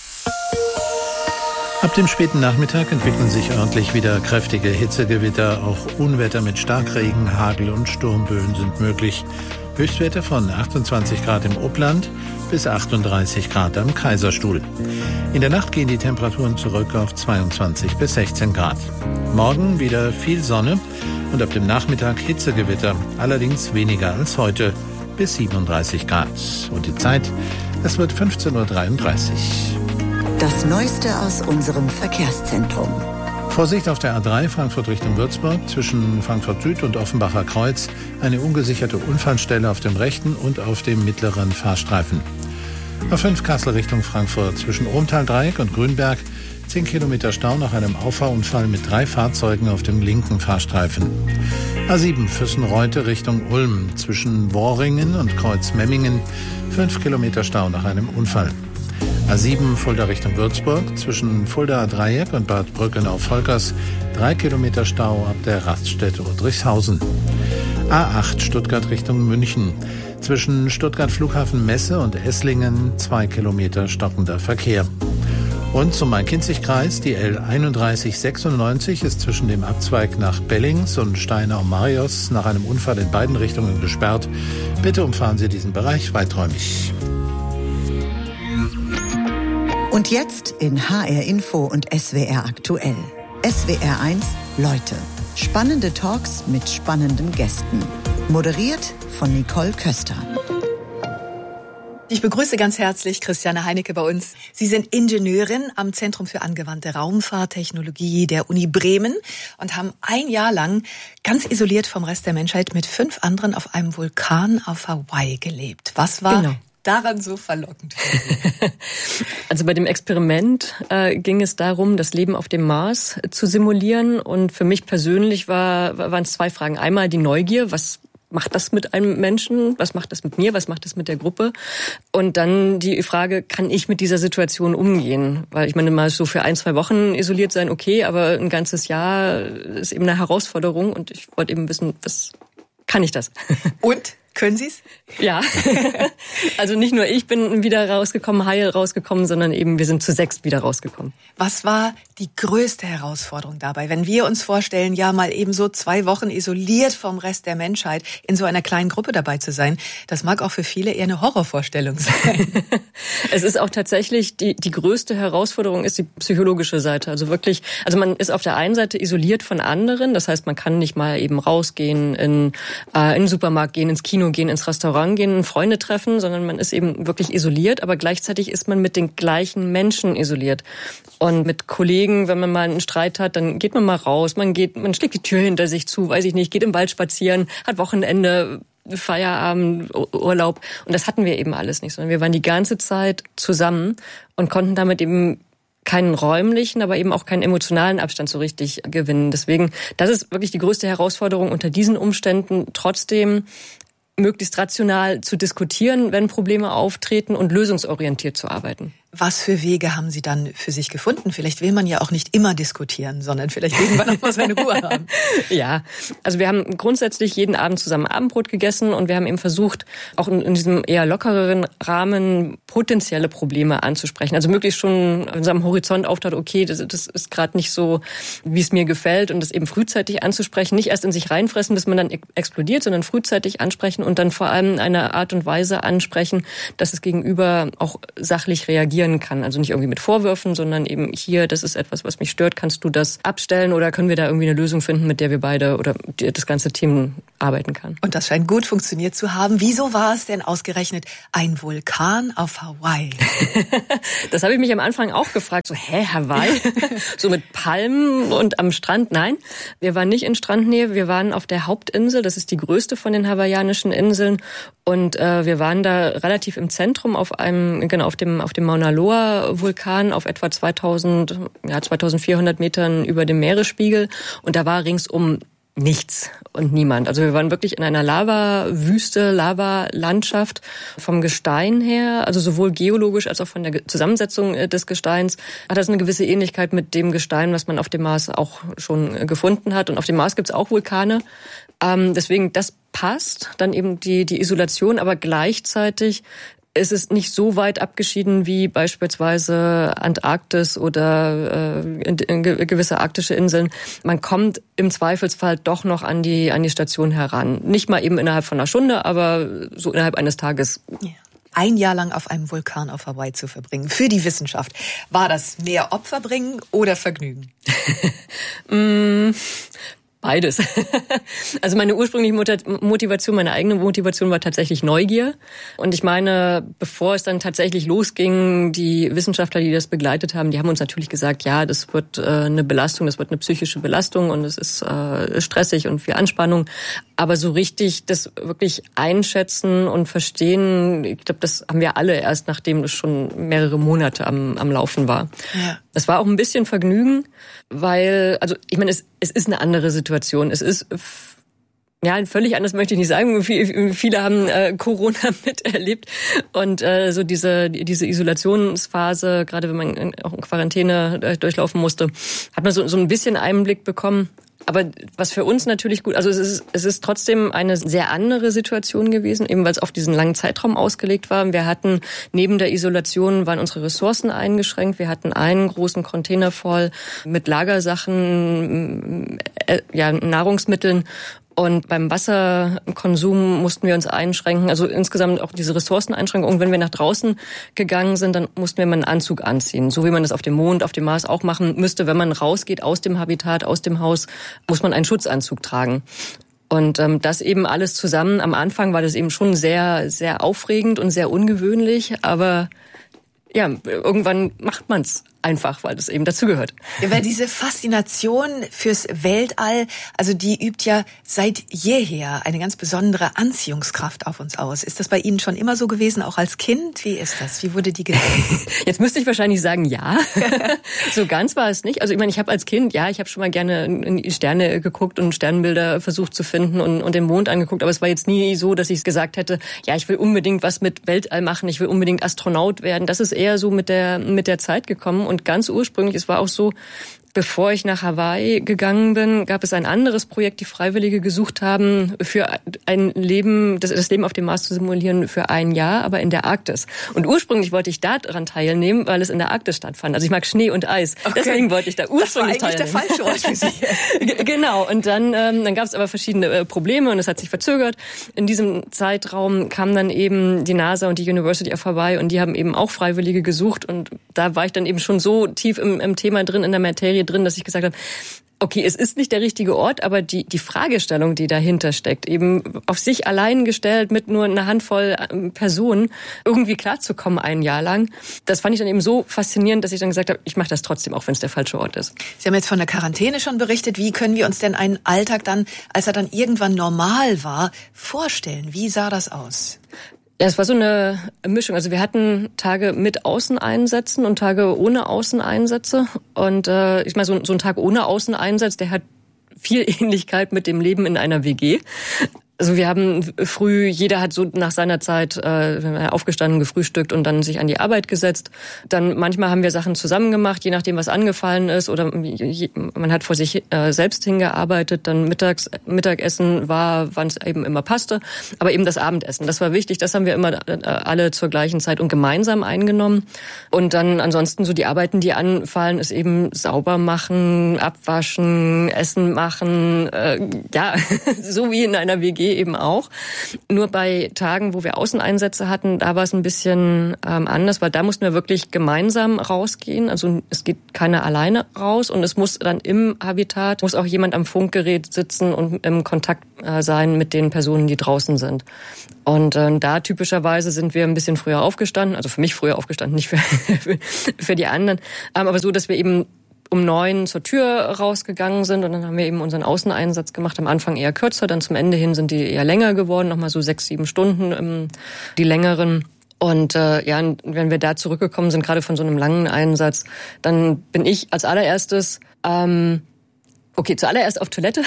Ab dem späten Nachmittag entwickeln sich örtlich wieder kräftige Hitzegewitter. Auch Unwetter mit Starkregen, Hagel und Sturmböen sind möglich. Höchstwerte von 28 Grad im Upland bis 38 Grad am Kaiserstuhl. In der Nacht gehen die Temperaturen zurück auf 22 bis 16 Grad. Morgen wieder viel Sonne und ab dem Nachmittag Hitzegewitter, allerdings weniger als heute, bis 37 Grad. Und die Zeit, es wird 15.33 Uhr. Das Neueste aus unserem Verkehrszentrum. Vorsicht auf der A3 Frankfurt Richtung Würzburg zwischen Frankfurt Süd und Offenbacher Kreuz. Eine ungesicherte Unfallstelle auf dem rechten und auf dem mittleren Fahrstreifen. A5 Kassel Richtung Frankfurt zwischen Ohmtal-Dreieck und Grünberg. 10 Kilometer Stau nach einem Auffahrunfall mit 3 Fahrzeugen auf dem linken Fahrstreifen. A7 Füssen-Reute Richtung Ulm zwischen Worringen und Kreuz-Memmingen. 5 Kilometer Stau nach einem Unfall. A7 Fulda Richtung Würzburg zwischen Fuldaer Dreieck und Bad Brückenau-Volkers 3 Kilometer Stau ab der Raststätte Udrichshausen. A8 Stuttgart Richtung München zwischen Stuttgart Flughafen Messe und Esslingen 2 Kilometer stockender Verkehr. Und zum Main-Kinzig-Kreis, die L3196 ist zwischen dem Abzweig nach Bellings und Steinau-Marios nach einem Unfall in beiden Richtungen gesperrt. Bitte umfahren Sie diesen Bereich weiträumig. Und jetzt in HR Info und SWR aktuell. SWR 1 Leute. Spannende Talks mit spannenden Gästen. Moderiert von Nicole Köster. Ich begrüße ganz herzlich Christiane Heinecke bei uns. Sie sind Ingenieurin am Zentrum für angewandte Raumfahrttechnologie der Uni Bremen und haben ein Jahr lang ganz isoliert vom Rest der Menschheit mit 5 anderen auf einem Vulkan auf Hawaii gelebt. Was war daran so verlockend? Also bei dem Experiment ging es darum, das Leben auf dem Mars zu simulieren. Und für mich persönlich waren es 2 Fragen. Einmal die Neugier, was macht das mit einem Menschen? Was macht das mit mir? Was macht das mit der Gruppe? Und dann die Frage, kann ich mit dieser Situation umgehen? Weil ich meine, mal so für 1-2 Wochen isoliert sein, okay, aber ein ganzes Jahr ist eben eine Herausforderung. Und ich wollte eben wissen, was kann ich das? Und? Können Sie es? Ja. Also nicht nur ich bin wieder rausgekommen, heil rausgekommen, sondern eben wir sind zu 6 wieder rausgekommen. Was war die größte Herausforderung dabei? Wenn wir uns vorstellen, ja mal eben so 2 Wochen isoliert vom Rest der Menschheit in so einer kleinen Gruppe dabei zu sein, das mag auch für viele eher eine Horrorvorstellung sein. Es ist auch tatsächlich, die größte Herausforderung ist die psychologische Seite. Also wirklich, also man ist auf der einen Seite isoliert von anderen, das heißt, man kann nicht mal eben rausgehen, in den Supermarkt gehen, ins Kino gehen, ins Restaurant gehen, Freunde treffen, sondern man ist eben wirklich isoliert, aber gleichzeitig ist man mit den gleichen Menschen isoliert. Und mit Kollegen, wenn man mal einen Streit hat, dann geht man mal raus, man schlägt die Tür hinter sich zu, weiß ich nicht, geht im Wald spazieren, hat Wochenende, Feierabend, Urlaub. Und das hatten wir eben alles nicht, sondern wir waren die ganze Zeit zusammen und konnten damit eben keinen räumlichen, aber eben auch keinen emotionalen Abstand so richtig gewinnen. Deswegen, das ist wirklich die größte Herausforderung unter diesen Umständen, trotzdem möglichst rational zu diskutieren, wenn Probleme auftreten und lösungsorientiert zu arbeiten. Was für Wege haben Sie dann für sich gefunden? Vielleicht will man ja auch nicht immer diskutieren, sondern vielleicht irgendwann auch mal seine Ruhe haben. Ja, also wir haben grundsätzlich jeden Abend zusammen Abendbrot gegessen und wir haben eben versucht, auch in diesem eher lockereren Rahmen potenzielle Probleme anzusprechen. Also möglichst schon an unserem Horizont auftaucht, okay, das ist gerade nicht so, wie es mir gefällt, und das eben frühzeitig anzusprechen. Nicht erst in sich reinfressen, bis man dann explodiert, sondern frühzeitig ansprechen und dann vor allem eine Art und Weise ansprechen, dass es gegenüber auch sachlich reagieren kann. Also nicht irgendwie mit Vorwürfen, sondern eben hier, das ist etwas, was mich stört, kannst du das abstellen oder können wir da irgendwie eine Lösung finden, mit der wir beide oder das ganze Team arbeiten kann. Und das scheint gut funktioniert zu haben. Wieso war es denn ausgerechnet ein Vulkan auf Hawaii? Das habe ich mich am Anfang auch gefragt. So, Hawaii? So mit Palmen und am Strand? Nein, wir waren nicht in Strandnähe. Wir waren auf der Hauptinsel. Das ist die größte von den hawaiianischen Inseln. Und wir waren da relativ im Zentrum auf dem Mauna Loa Vulkan auf etwa 2400 Metern über dem Meeresspiegel. Und da war ringsum nichts und niemand. Also wir waren wirklich in einer Lava-Wüste, Lava-Landschaft vom Gestein her, also sowohl geologisch als auch von der Zusammensetzung des Gesteins hat das eine gewisse Ähnlichkeit mit dem Gestein, was man auf dem Mars auch schon gefunden hat. Und auf dem Mars gibt es auch Vulkane. Deswegen, das passt. Dann eben die Isolation, aber gleichzeitig ist es nicht so weit abgeschieden wie beispielsweise Antarktis oder gewisse arktische Inseln. Man kommt im Zweifelsfall doch noch an die Station heran. Nicht mal eben innerhalb von einer Stunde, aber so innerhalb eines Tages. Ja. Ein Jahr lang auf einem Vulkan auf Hawaii zu verbringen, für die Wissenschaft. War das mehr Opfer bringen oder Vergnügen? Beides. Also meine ursprüngliche Motivation, meine eigene Motivation war tatsächlich Neugier. Und ich meine, bevor es dann tatsächlich losging, die Wissenschaftler, die das begleitet haben, die haben uns natürlich gesagt, ja, das wird eine Belastung, das wird eine psychische Belastung und es ist stressig und viel Anspannung. Aber so richtig das wirklich einschätzen und verstehen, ich glaube, das haben wir alle erst, nachdem das schon mehrere Monate am Laufen war. Ja. Es war auch ein bisschen Vergnügen, weil, also ich meine, es ist eine andere Situation. Es ist völlig anders möchte ich nicht sagen. Viele haben Corona miterlebt und so diese Isolationsphase, gerade wenn man auch in Quarantäne durchlaufen musste, hat man so ein bisschen Einblick bekommen. Aber was für uns natürlich gut, also es ist trotzdem eine sehr andere Situation gewesen, eben weil es auf diesen langen Zeitraum ausgelegt war. Wir hatten neben der Isolation waren unsere Ressourcen eingeschränkt. Wir hatten einen großen Container voll mit Lagersachen, Nahrungsmitteln. Und beim Wasserkonsum mussten wir uns einschränken, also insgesamt auch diese Ressourceneinschränkungen. Wenn wir nach draußen gegangen sind, dann mussten wir mal einen Anzug anziehen. So wie man das auf dem Mond, auf dem Mars auch machen müsste. Wenn man rausgeht aus dem Habitat, aus dem Haus, muss man einen Schutzanzug tragen. Und das eben alles zusammen. Am Anfang war das eben schon sehr, sehr aufregend und sehr ungewöhnlich. Aber ja, irgendwann macht man's einfach, weil das eben dazugehört. Ja, weil diese Faszination fürs Weltall, also die übt ja seit jeher eine ganz besondere Anziehungskraft auf uns aus. Ist das bei Ihnen schon immer so gewesen, auch als Kind? Wie ist das? Wie wurde die gelernt? Jetzt müsste ich wahrscheinlich sagen, ja. So ganz war es nicht. Also ich meine, ich habe als Kind, ich habe schon mal gerne in die Sterne geguckt und Sternbilder versucht zu finden und den Mond angeguckt. Aber es war jetzt nie so, dass ich gesagt hätte, ja, ich will unbedingt was mit Weltall machen, ich will unbedingt Astronaut werden. Das ist eher so mit der Zeit gekommen. Und ganz ursprünglich, es war auch so, bevor ich nach Hawaii gegangen bin, gab es ein anderes Projekt, die Freiwillige gesucht haben, für ein Leben, das Leben auf dem Mars zu simulieren für ein Jahr, aber in der Arktis. Und ursprünglich wollte ich daran teilnehmen, weil es in der Arktis stattfand. Also ich mag Schnee und Eis. Okay. Deswegen wollte ich da ursprünglich teilnehmen. Das war eigentlich der falsche Ort für Sie. Genau. Und dann gab es aber verschiedene Probleme und es hat sich verzögert. In diesem Zeitraum kam dann eben die NASA und die University of Hawaii und die haben eben auch Freiwillige gesucht. Und da war ich dann eben schon so tief im Thema drin, in der Materie drin, dass ich gesagt habe, okay, es ist nicht der richtige Ort, aber die Fragestellung, die dahinter steckt, eben auf sich allein gestellt mit nur einer Handvoll Personen irgendwie klarzukommen ein Jahr lang, das fand ich dann eben so faszinierend, dass ich dann gesagt habe, ich mache das trotzdem, auch wenn es der falsche Ort ist. Sie haben jetzt von der Quarantäne schon berichtet. Wie können wir uns denn einen Alltag dann, als er dann irgendwann normal war, vorstellen? Wie sah das aus? Ja, es war so eine Mischung. Also wir hatten Tage mit Außeneinsätzen und Tage ohne Außeneinsätze. Und ich meine, so ein Tag ohne Außeneinsatz, der hat viel Ähnlichkeit mit dem Leben in einer WG. Also wir haben früh, jeder hat so nach seiner Zeit aufgestanden, gefrühstückt und dann sich an die Arbeit gesetzt. Dann manchmal haben wir Sachen zusammen gemacht, je nachdem, was angefallen ist. Oder man hat vor sich selbst hingearbeitet. Dann Mittagessen war, wann es eben immer passte. Aber eben das Abendessen, das war wichtig. Das haben wir immer alle zur gleichen Zeit und gemeinsam eingenommen. Und dann ansonsten so die Arbeiten, die anfallen, ist eben sauber machen, abwaschen, Essen machen. Ja, so wie in einer WG eben auch. Nur bei Tagen, wo wir Außeneinsätze hatten, da war es ein bisschen anders, weil da mussten wir wirklich gemeinsam rausgehen. Also es geht keiner alleine raus und es muss dann im Habitat, muss auch jemand am Funkgerät sitzen und im Kontakt sein mit den Personen, die draußen sind. Und da typischerweise sind wir ein bisschen früher aufgestanden, also für mich früher aufgestanden, nicht für die anderen, aber so, dass wir eben um 9 zur Tür rausgegangen sind und dann haben wir eben unseren Außeneinsatz gemacht. Am Anfang eher kürzer, dann zum Ende hin sind die eher länger geworden, nochmal so 6-7 Stunden, die längeren. Und wenn wir da zurückgekommen sind, gerade von so einem langen Einsatz, dann bin ich als allererstes zuallererst auf Toilette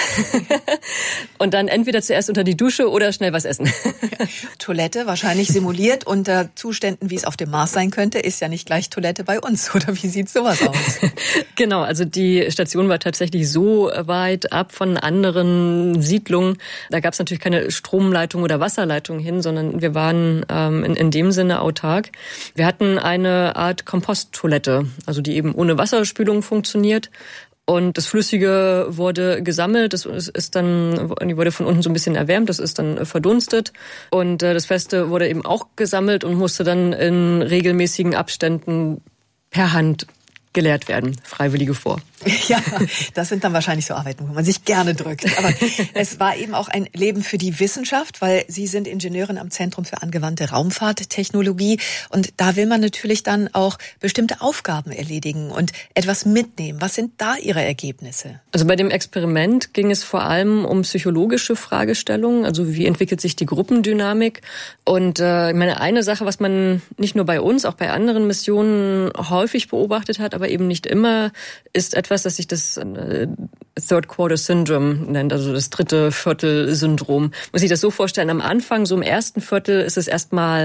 und dann entweder zuerst unter die Dusche oder schnell was essen. Toilette wahrscheinlich simuliert unter Zuständen, wie es auf dem Mars sein könnte, ist ja nicht gleich Toilette bei uns. Oder wie sieht sowas aus? Genau, also die Station war tatsächlich so weit ab von anderen Siedlungen. Da gab es natürlich keine Stromleitung oder Wasserleitung hin, sondern wir waren in dem Sinne autark. Wir hatten eine Art Komposttoilette, also die eben ohne Wasserspülung funktioniert. Und das Flüssige wurde gesammelt, die wurde von unten so ein bisschen erwärmt, das ist dann verdunstet. Und das Feste wurde eben auch gesammelt und musste dann in regelmäßigen Abständen per Hand geleert werden, Freiwillige vor. Ja, das sind dann wahrscheinlich so Arbeiten, wo man sich gerne drückt. Aber es war eben auch ein Leben für die Wissenschaft, weil Sie sind Ingenieurin am Zentrum für angewandte Raumfahrttechnologie. Und da will man natürlich dann auch bestimmte Aufgaben erledigen und etwas mitnehmen. Was sind da Ihre Ergebnisse? Also bei dem Experiment ging es vor allem um psychologische Fragestellungen. Also wie entwickelt sich die Gruppendynamik? Und ich meine, eine Sache, was man nicht nur bei uns, auch bei anderen Missionen häufig beobachtet hat, aber eben nicht immer, ist etwas, das sich das Third Quarter Syndrome nennt, also das dritte Viertel-Syndrom. Muss ich das so vorstellen, am Anfang, so im ersten Viertel, ist es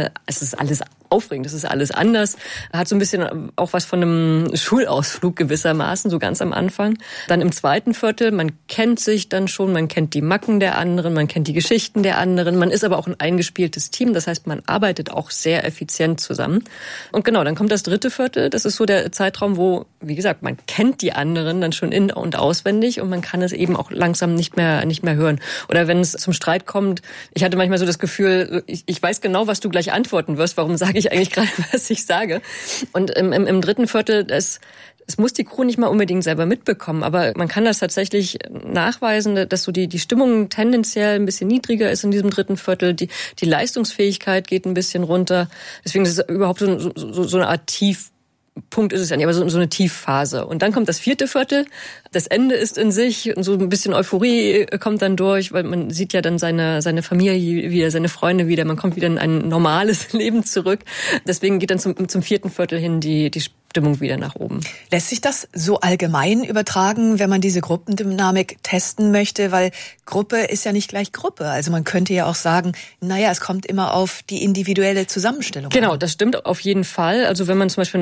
ist alles aufregend, es ist alles anders. Hat so ein bisschen auch was von einem Schulausflug gewissermaßen, so ganz am Anfang. Dann im zweiten Viertel, man kennt sich dann schon, man kennt die Macken der anderen, man kennt die Geschichten der anderen, man ist aber auch ein eingespieltes Team, das heißt, man arbeitet auch sehr effizient zusammen. Und genau, dann kommt das dritte Viertel, das ist so der Zeitraum, wo, wie gesagt, man kennt die anderen dann schon in- und auswendig und man kann es eben auch langsam nicht mehr hören. Oder wenn es zum Streit kommt, ich hatte manchmal so das Gefühl, ich weiß genau, was du gleich antworten wirst, warum sage ich eigentlich gerade, was ich sage. Und im dritten Viertel, es muss die Crew nicht mal unbedingt selber mitbekommen, aber man kann das tatsächlich nachweisen, dass so die Stimmung tendenziell ein bisschen niedriger ist in diesem dritten Viertel, die Leistungsfähigkeit geht ein bisschen runter. Deswegen ist es überhaupt so eine Art Tiefpunkt ist es ja nicht, aber so eine Tiefphase. Und dann kommt das vierte Viertel, das Ende ist in sich und so ein bisschen Euphorie kommt dann durch, weil man sieht ja dann seine Familie wieder, seine Freunde wieder, man kommt wieder in ein normales Leben zurück. Deswegen geht dann zum vierten Viertel hin die Stimmung wieder nach oben. Lässt sich das so allgemein übertragen, wenn man diese Gruppendynamik testen möchte? Weil Gruppe ist ja nicht gleich Gruppe. Also man könnte ja auch sagen, naja, es kommt immer auf die individuelle Zusammenstellung Genau, an. das stimmt auf jeden Fall. Also wenn man zum Beispiel in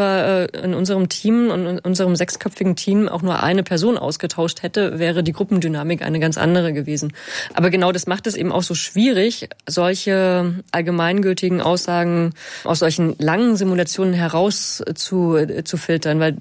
unserem Team und in unserem 6-köpfigen Team auch nur eine Person ausgetauscht hätte, wäre die Gruppendynamik eine ganz andere gewesen. Aber genau das macht es eben auch so schwierig, solche allgemeingültigen Aussagen aus solchen langen Simulationen heraus zu filtern, weil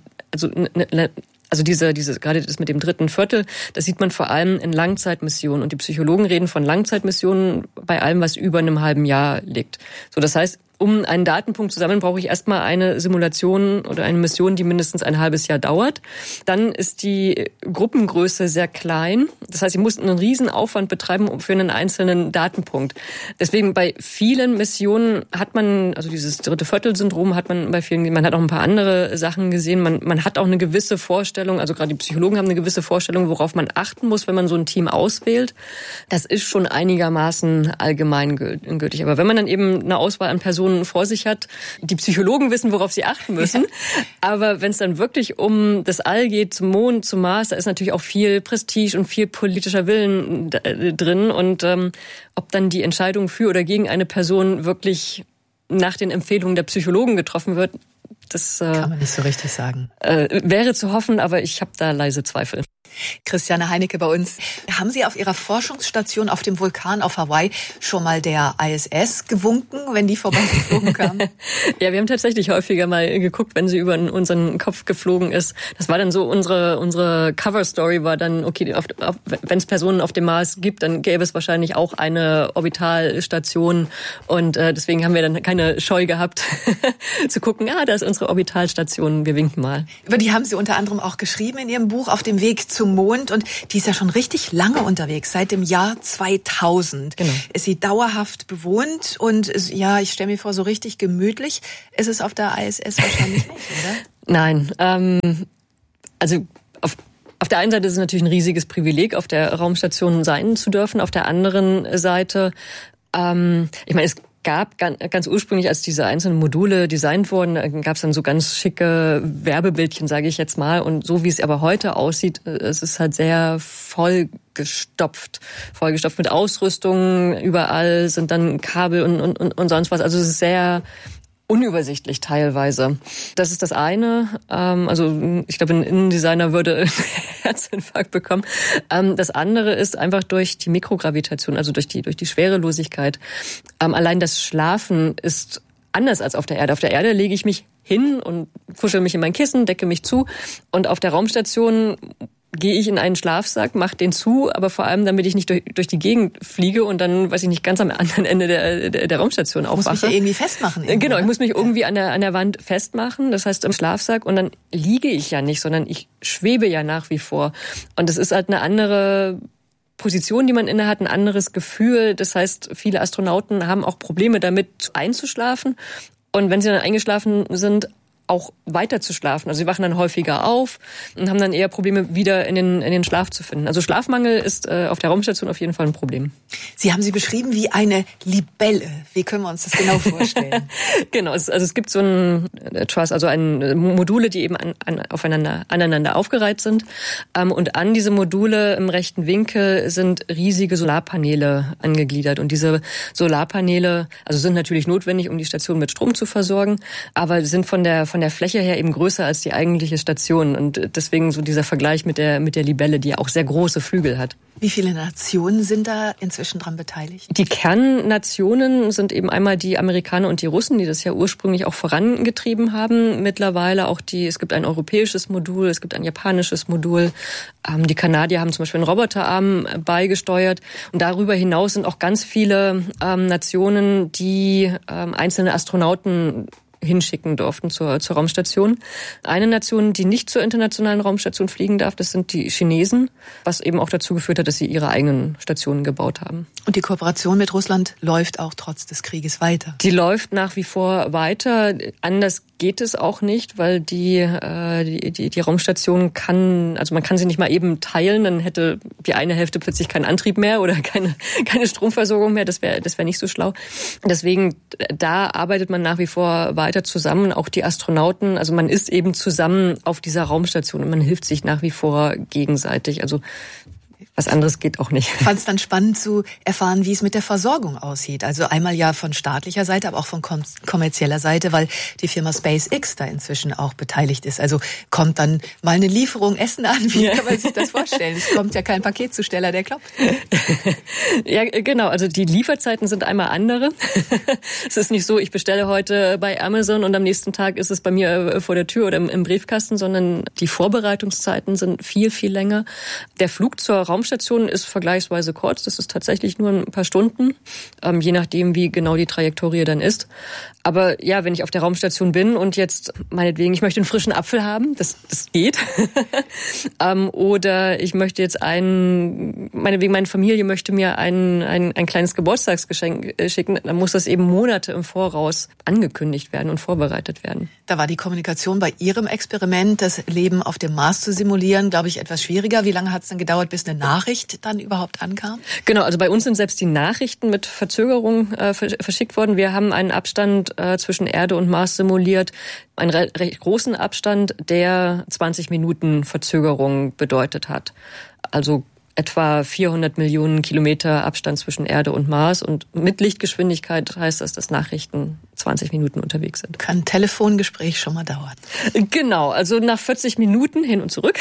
also diese gerade das mit dem dritten Viertel, das sieht man vor allem in Langzeitmissionen und die Psychologen reden von Langzeitmissionen bei allem, was über einem halben Jahr liegt. So, das heißt, um einen Datenpunkt zu sammeln, brauche ich erstmal eine Simulation oder eine Mission, die mindestens ein halbes Jahr dauert. Dann ist die Gruppengröße sehr klein. Das heißt, ich muss einen riesen Aufwand betreiben für einen einzelnen Datenpunkt. Deswegen bei vielen Missionen hat man, also dieses dritte Viertel-Syndrom hat man bei vielen, man hat auch ein paar andere Sachen gesehen. Man hat auch eine gewisse Vorstellung, also gerade die Psychologen haben eine gewisse Vorstellung, worauf man achten muss, wenn man so ein Team auswählt. Das ist schon einigermaßen allgemeingültig. Aber wenn man dann eben eine Auswahl an Personen vor sich hat. Die Psychologen wissen, worauf sie achten müssen. Ja. Aber wenn es dann wirklich um das All geht, zum Mond, zum Mars, da ist natürlich auch viel Prestige und viel politischer Willen drin und ob dann die Entscheidung für oder gegen eine Person wirklich nach den Empfehlungen der Psychologen getroffen wird, das kann man nicht so richtig sagen. Wäre zu hoffen, aber ich habe da leise Zweifel. Christiane Heinecke bei uns. Haben Sie auf Ihrer Forschungsstation auf dem Vulkan auf Hawaii schon mal der ISS gewunken, wenn die vorbeigeflogen kamen? Ja, wir haben tatsächlich häufiger mal geguckt, wenn sie über unseren Kopf geflogen ist. Das war dann so, unsere Cover-Story war dann, okay, wenn es Personen auf dem Mars gibt, dann gäbe es wahrscheinlich auch eine Orbitalstation. Und deswegen haben wir dann keine Scheu gehabt, zu gucken, da ist unsere Orbitalstation, wir winken mal. Über die haben Sie unter anderem auch geschrieben in Ihrem Buch Auf dem Weg zum Mond, und die ist ja schon richtig lange unterwegs, seit dem Jahr 2000. Genau. Ist sie dauerhaft bewohnt und ich stelle mir vor, so richtig gemütlich ist es auf der ISS wahrscheinlich nicht, oder? Nein, also auf der einen Seite ist es natürlich ein riesiges Privileg, auf der Raumstation sein zu dürfen. Auf der anderen Seite, ich meine, es gab ganz ursprünglich, als diese einzelnen Module designt wurden, gab es dann so ganz schicke Werbebildchen, sage ich jetzt mal. Und so wie es aber heute aussieht, es ist halt sehr vollgestopft mit Ausrüstung. Überall sind dann Kabel und sonst was. Also es ist sehr unübersichtlich teilweise. Das ist das eine. Also ich glaube, ein Innendesigner würde einen Herzinfarkt bekommen. Das andere ist einfach durch die Mikrogravitation, also durch die Schwerelosigkeit. Allein das Schlafen ist anders als auf der Erde. Auf der Erde lege ich mich hin und kuschel mich in mein Kissen, decke mich zu. Und auf der Raumstation gehe ich in einen Schlafsack, mache den zu, aber vor allem, damit ich nicht durch die Gegend fliege und dann, weiß ich nicht, ganz am anderen Ende der Raumstation aufwache. Du musst mich ja irgendwie festmachen. Genau, ich muss mich irgendwie an der Wand festmachen, das heißt im Schlafsack, und dann liege ich ja nicht, sondern ich schwebe ja nach wie vor. Und das ist halt eine andere Position, die man inne hat, ein anderes Gefühl. Das heißt, viele Astronauten haben auch Probleme damit einzuschlafen. Und wenn sie dann eingeschlafen sind, auch weiter zu schlafen. Also sie wachen dann häufiger auf und haben dann eher Probleme, wieder in den Schlaf zu finden. Also Schlafmangel ist auf der Raumstation auf jeden Fall ein Problem. Sie haben sie beschrieben wie eine Libelle. Wie können wir uns das genau vorstellen? Genau, also es gibt so ein Truss, also Module, die eben aneinander aufgereiht sind. Und an diese Module im rechten Winkel sind riesige Solarpaneele angegliedert. Und diese Solarpaneele, also sind natürlich notwendig, um die Station mit Strom zu versorgen, aber sind von der Fläche her eben größer als die eigentliche Station. Und deswegen so dieser Vergleich mit der Libelle, die ja auch sehr große Flügel hat. Wie viele Nationen sind da inzwischen dran beteiligt? Die Kernnationen sind eben einmal die Amerikaner und die Russen, die das ja ursprünglich auch vorangetrieben haben. Mittlerweile auch es gibt ein europäisches Modul, es gibt ein japanisches Modul. Die Kanadier haben zum Beispiel einen Roboterarm beigesteuert. Und darüber hinaus sind auch ganz viele Nationen, die einzelne Astronauten hinschicken durften zur Raumstation. Eine Nation, die nicht zur internationalen Raumstation fliegen darf, das sind die Chinesen, was eben auch dazu geführt hat, dass sie ihre eigenen Stationen gebaut haben. Und die Kooperation mit Russland läuft auch trotz des Krieges weiter? Die läuft nach wie vor weiter. Anders geht es auch nicht, weil die Raumstation man kann sie nicht mal eben teilen, dann hätte die eine Hälfte plötzlich keinen Antrieb mehr oder keine Stromversorgung mehr. Das wäre nicht so schlau. Deswegen, da arbeitet man nach wie vor weiter zusammen, auch die Astronauten. Also man ist eben zusammen auf dieser Raumstation und man hilft sich nach wie vor gegenseitig. Also was anderes geht auch nicht. Ich fand es dann spannend zu erfahren, wie es mit der Versorgung aussieht. Also einmal ja von staatlicher Seite, aber auch von kommerzieller Seite, weil die Firma SpaceX da inzwischen auch beteiligt ist. Also kommt dann mal eine Lieferung Essen an, wie kann man sich das vorstellen? Es kommt ja kein Paketzusteller, der klopft. Ja, genau. Also die Lieferzeiten sind einmal andere. Es ist nicht so, ich bestelle heute bei Amazon und am nächsten Tag ist es bei mir vor der Tür oder im Briefkasten, sondern die Vorbereitungszeiten sind viel, viel länger. Der Flug zur Raumstation ist vergleichsweise kurz. Das ist tatsächlich nur ein paar Stunden, je nachdem, wie genau die Trajektorie dann ist. Aber ja, wenn ich auf der Raumstation bin und jetzt meinetwegen, ich möchte einen frischen Apfel haben, das geht. Oder ich möchte jetzt meinetwegen meine Familie möchte mir ein kleines Geburtstagsgeschenk schicken, dann muss das eben Monate im Voraus angekündigt werden und vorbereitet werden. Da war die Kommunikation bei Ihrem Experiment, das Leben auf dem Mars zu simulieren, glaube ich, etwas schwieriger. Wie lange hat es denn gedauert, bis eine Nachricht dann überhaupt ankam? Genau, also bei uns sind selbst die Nachrichten mit Verzögerung verschickt worden. Wir haben einen Abstand zwischen Erde und Mars simuliert, einen recht großen Abstand, der 20 Minuten Verzögerung bedeutet hat. Also etwa 400 Millionen Kilometer Abstand zwischen Erde und Mars. Und mit Lichtgeschwindigkeit heißt das, dass Nachrichten 20 Minuten unterwegs sind. Kann ein Telefongespräch schon mal dauern. Genau, also nach 40 Minuten hin und zurück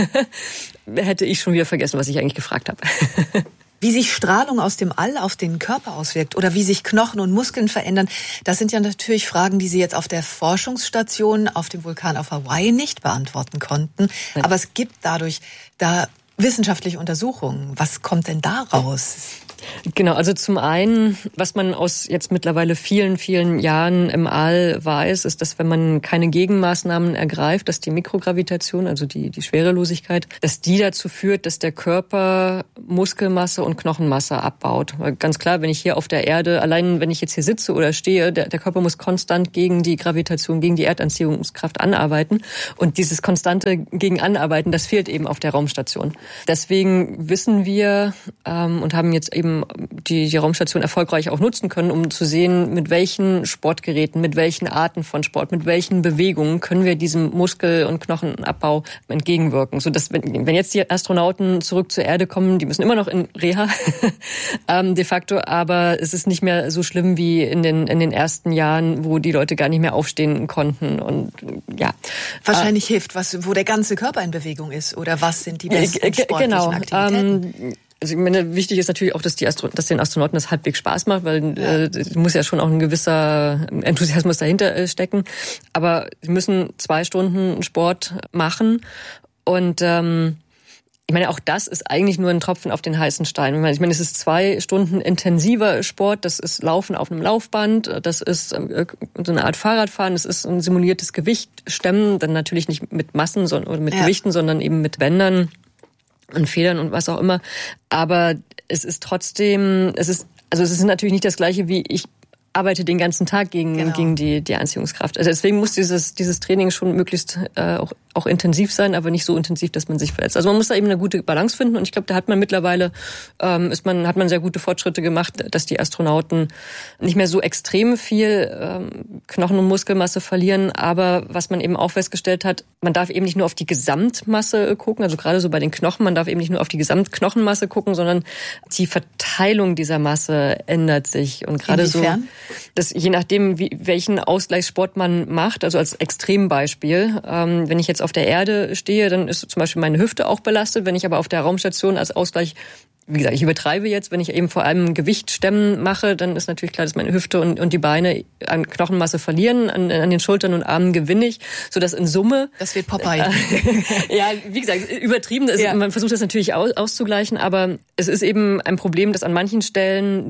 hätte ich schon wieder vergessen, was ich eigentlich gefragt habe. Wie sich Strahlung aus dem All auf den Körper auswirkt oder wie sich Knochen und Muskeln verändern, das sind ja natürlich Fragen, die Sie jetzt auf der Forschungsstation auf dem Vulkan auf Hawaii nicht beantworten konnten. Aber es gibt dadurch da wissenschaftliche Untersuchungen. Was kommt denn da raus? Genau, also zum einen, was man aus jetzt mittlerweile vielen, vielen Jahren im All weiß, ist, dass wenn man keine Gegenmaßnahmen ergreift, dass die Mikrogravitation, also die Schwerelosigkeit, dass die dazu führt, dass der Körper Muskelmasse und Knochenmasse abbaut. Weil ganz klar, wenn ich hier auf der Erde, allein wenn ich jetzt hier sitze oder stehe, der Körper muss konstant gegen die Gravitation, gegen die Erdanziehungskraft anarbeiten. Und dieses konstante gegen Anarbeiten, das fehlt eben auf der Raumstation. Deswegen wissen wir und haben jetzt eben die Raumstation erfolgreich auch nutzen können, um zu sehen, mit welchen Sportgeräten, mit welchen Arten von Sport, mit welchen Bewegungen können wir diesem Muskel- und Knochenabbau entgegenwirken. Sodass, wenn jetzt die Astronauten zurück zur Erde kommen, die müssen immer noch in Reha de facto, aber es ist nicht mehr so schlimm wie in den ersten Jahren, wo die Leute gar nicht mehr aufstehen konnten. Und ja, wahrscheinlich hilft, wo der ganze Körper in Bewegung ist, oder was sind die besten sportlichen Aktivitäten? Also ich meine, wichtig ist natürlich auch, dass den Astronauten das halbwegs Spaß macht, weil muss ja schon auch ein gewisser Enthusiasmus dahinter stecken. Aber sie müssen 2 Stunden Sport machen und ich meine, auch das ist eigentlich nur ein Tropfen auf den heißen Stein. Ich meine, es ist 2 Stunden intensiver Sport, das ist Laufen auf einem Laufband, das ist so eine Art Fahrradfahren, das ist ein simuliertes Gewichtsstemmen, dann natürlich nicht mit Massen oder mit Gewichten, sondern eben mit Bändern und Federn und was auch immer. Aber es ist trotzdem, es ist natürlich nicht das Gleiche wie ich arbeite den ganzen Tag gegen die Anziehungskraft. Also deswegen muss dieses Training schon möglichst auch intensiv sein, aber nicht so intensiv, dass man sich verletzt. Also man muss da eben eine gute Balance finden und ich glaube, da hat man mittlerweile hat man sehr gute Fortschritte gemacht, dass die Astronauten nicht mehr so extrem viel Knochen- und Muskelmasse verlieren, aber was man eben auch festgestellt hat, man darf eben nicht nur auf die Gesamtmasse gucken, also gerade so bei den Knochen, man darf eben nicht nur auf die Gesamtknochenmasse gucken, sondern die Verteilung dieser Masse ändert sich und gerade Inwiefern? So, dass je nachdem, welchen Ausgleichssport man macht, also als Extrembeispiel, wenn ich jetzt auf der Erde stehe, dann ist zum Beispiel meine Hüfte auch belastet. Wenn ich aber auf der Raumstation als Ausgleich, wie gesagt, ich übertreibe jetzt, wenn ich eben vor allem Gewichtsstemmen mache, dann ist natürlich klar, dass meine Hüfte und die Beine an Knochenmasse verlieren, an den Schultern und Armen gewinne ich, sodass in Summe... Das wird Popeye. Ja, wie gesagt, übertrieben ist, man versucht das natürlich auszugleichen, aber es ist eben ein Problem, dass an manchen Stellen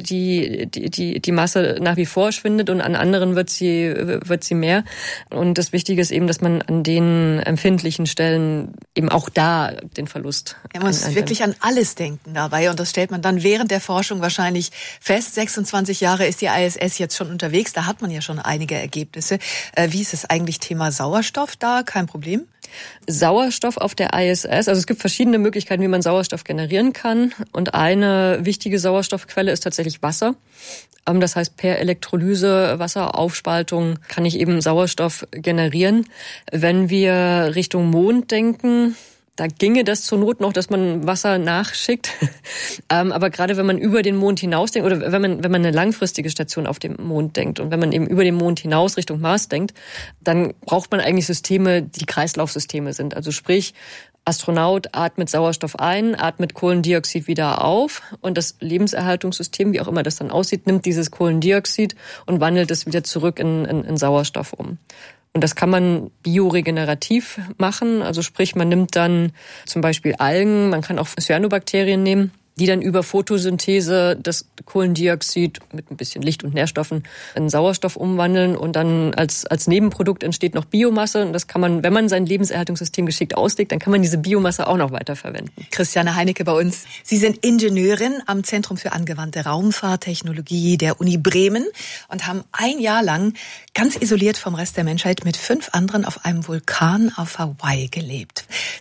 die Masse nach wie vor schwindet und an anderen wird sie mehr. Und das Wichtige ist eben, dass man an den empfindlichen Stellen eben auch da den Verlust... Man muss wirklich an alles denken dabei. Und das stellt man dann während der Forschung wahrscheinlich fest. 26 Jahre ist die ISS jetzt schon unterwegs. Da hat man ja schon einige Ergebnisse. Wie ist es eigentlich Thema Sauerstoff da? Kein Problem? Sauerstoff auf der ISS, also es gibt verschiedene Möglichkeiten, wie man Sauerstoff generieren kann. Und eine wichtige Sauerstoffquelle ist tatsächlich Wasser. Das heißt, per Elektrolyse, Wasseraufspaltung kann ich eben Sauerstoff generieren. Wenn wir Richtung Mond denken, da ginge das zur Not noch, dass man Wasser nachschickt. Aber gerade wenn man über den Mond hinausdenkt oder wenn man eine langfristige Station auf dem Mond denkt und wenn man eben über den Mond hinaus Richtung Mars denkt, dann braucht man eigentlich Systeme, die Kreislaufsysteme sind. Also sprich, Astronaut atmet Sauerstoff ein, atmet Kohlendioxid wieder auf und das Lebenserhaltungssystem, wie auch immer das dann aussieht, nimmt dieses Kohlendioxid und wandelt es wieder zurück in Sauerstoff um. Und das kann man bioregenerativ machen, also sprich, man nimmt dann zum Beispiel Algen, man kann auch Cyanobakterien nehmen, die dann über Photosynthese das Kohlendioxid mit ein bisschen Licht und Nährstoffen in Sauerstoff umwandeln und dann als Nebenprodukt entsteht noch Biomasse und das kann man, wenn man sein Lebenserhaltungssystem geschickt auslegt, dann kann man diese Biomasse auch noch weiterverwenden. Christiane Heinecke bei uns. Sie sind Ingenieurin am Zentrum für angewandte Raumfahrttechnologie der Uni Bremen und haben 1 Jahr lang ganz isoliert vom Rest der Menschheit mit 5 anderen auf einem Vulkan auf Hawaii gelebt.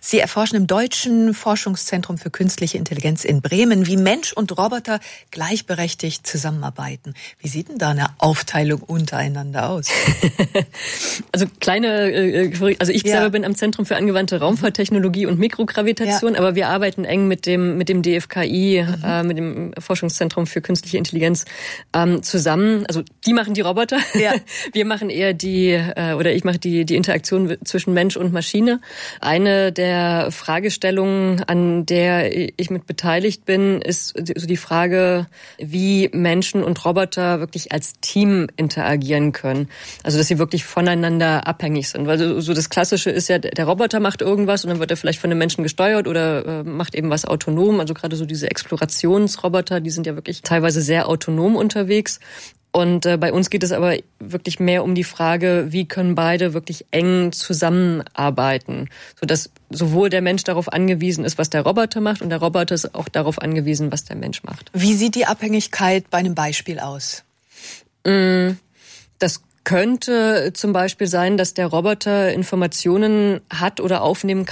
Sie erforschen im Deutschen Forschungszentrum für künstliche Intelligenz in Bremen, wie Mensch und Roboter gleichberechtigt zusammenarbeiten. Wie sieht denn da eine Aufteilung untereinander aus? Also ich selber bin am Zentrum für angewandte Raumfahrttechnologie und Mikrogravitation, aber wir arbeiten eng mit dem DFKI, mit dem Forschungszentrum für künstliche Intelligenz zusammen. Also die machen die Roboter, wir machen eher ich mache die Interaktion zwischen Mensch und Maschine. Eine der Fragestellungen, an der ich mit beteiligt bin, ist so die Frage, wie Menschen und Roboter wirklich als Team interagieren können. Also dass sie wirklich voneinander abhängig sind. Weil so das Klassische ist ja, der Roboter macht irgendwas und dann wird er vielleicht von einem Menschen gesteuert oder macht eben was autonom. Also gerade so diese Explorationsroboter, die sind ja wirklich teilweise sehr autonom unterwegs. Und bei uns geht es aber wirklich mehr um die Frage, wie können beide wirklich eng zusammenarbeiten, sodass sowohl der Mensch darauf angewiesen ist, was der Roboter macht, und der Roboter ist auch darauf angewiesen, was der Mensch macht. Wie sieht die Abhängigkeit bei einem Beispiel aus? Das könnte zum Beispiel sein, dass der Roboter Informationen hat oder aufnehmen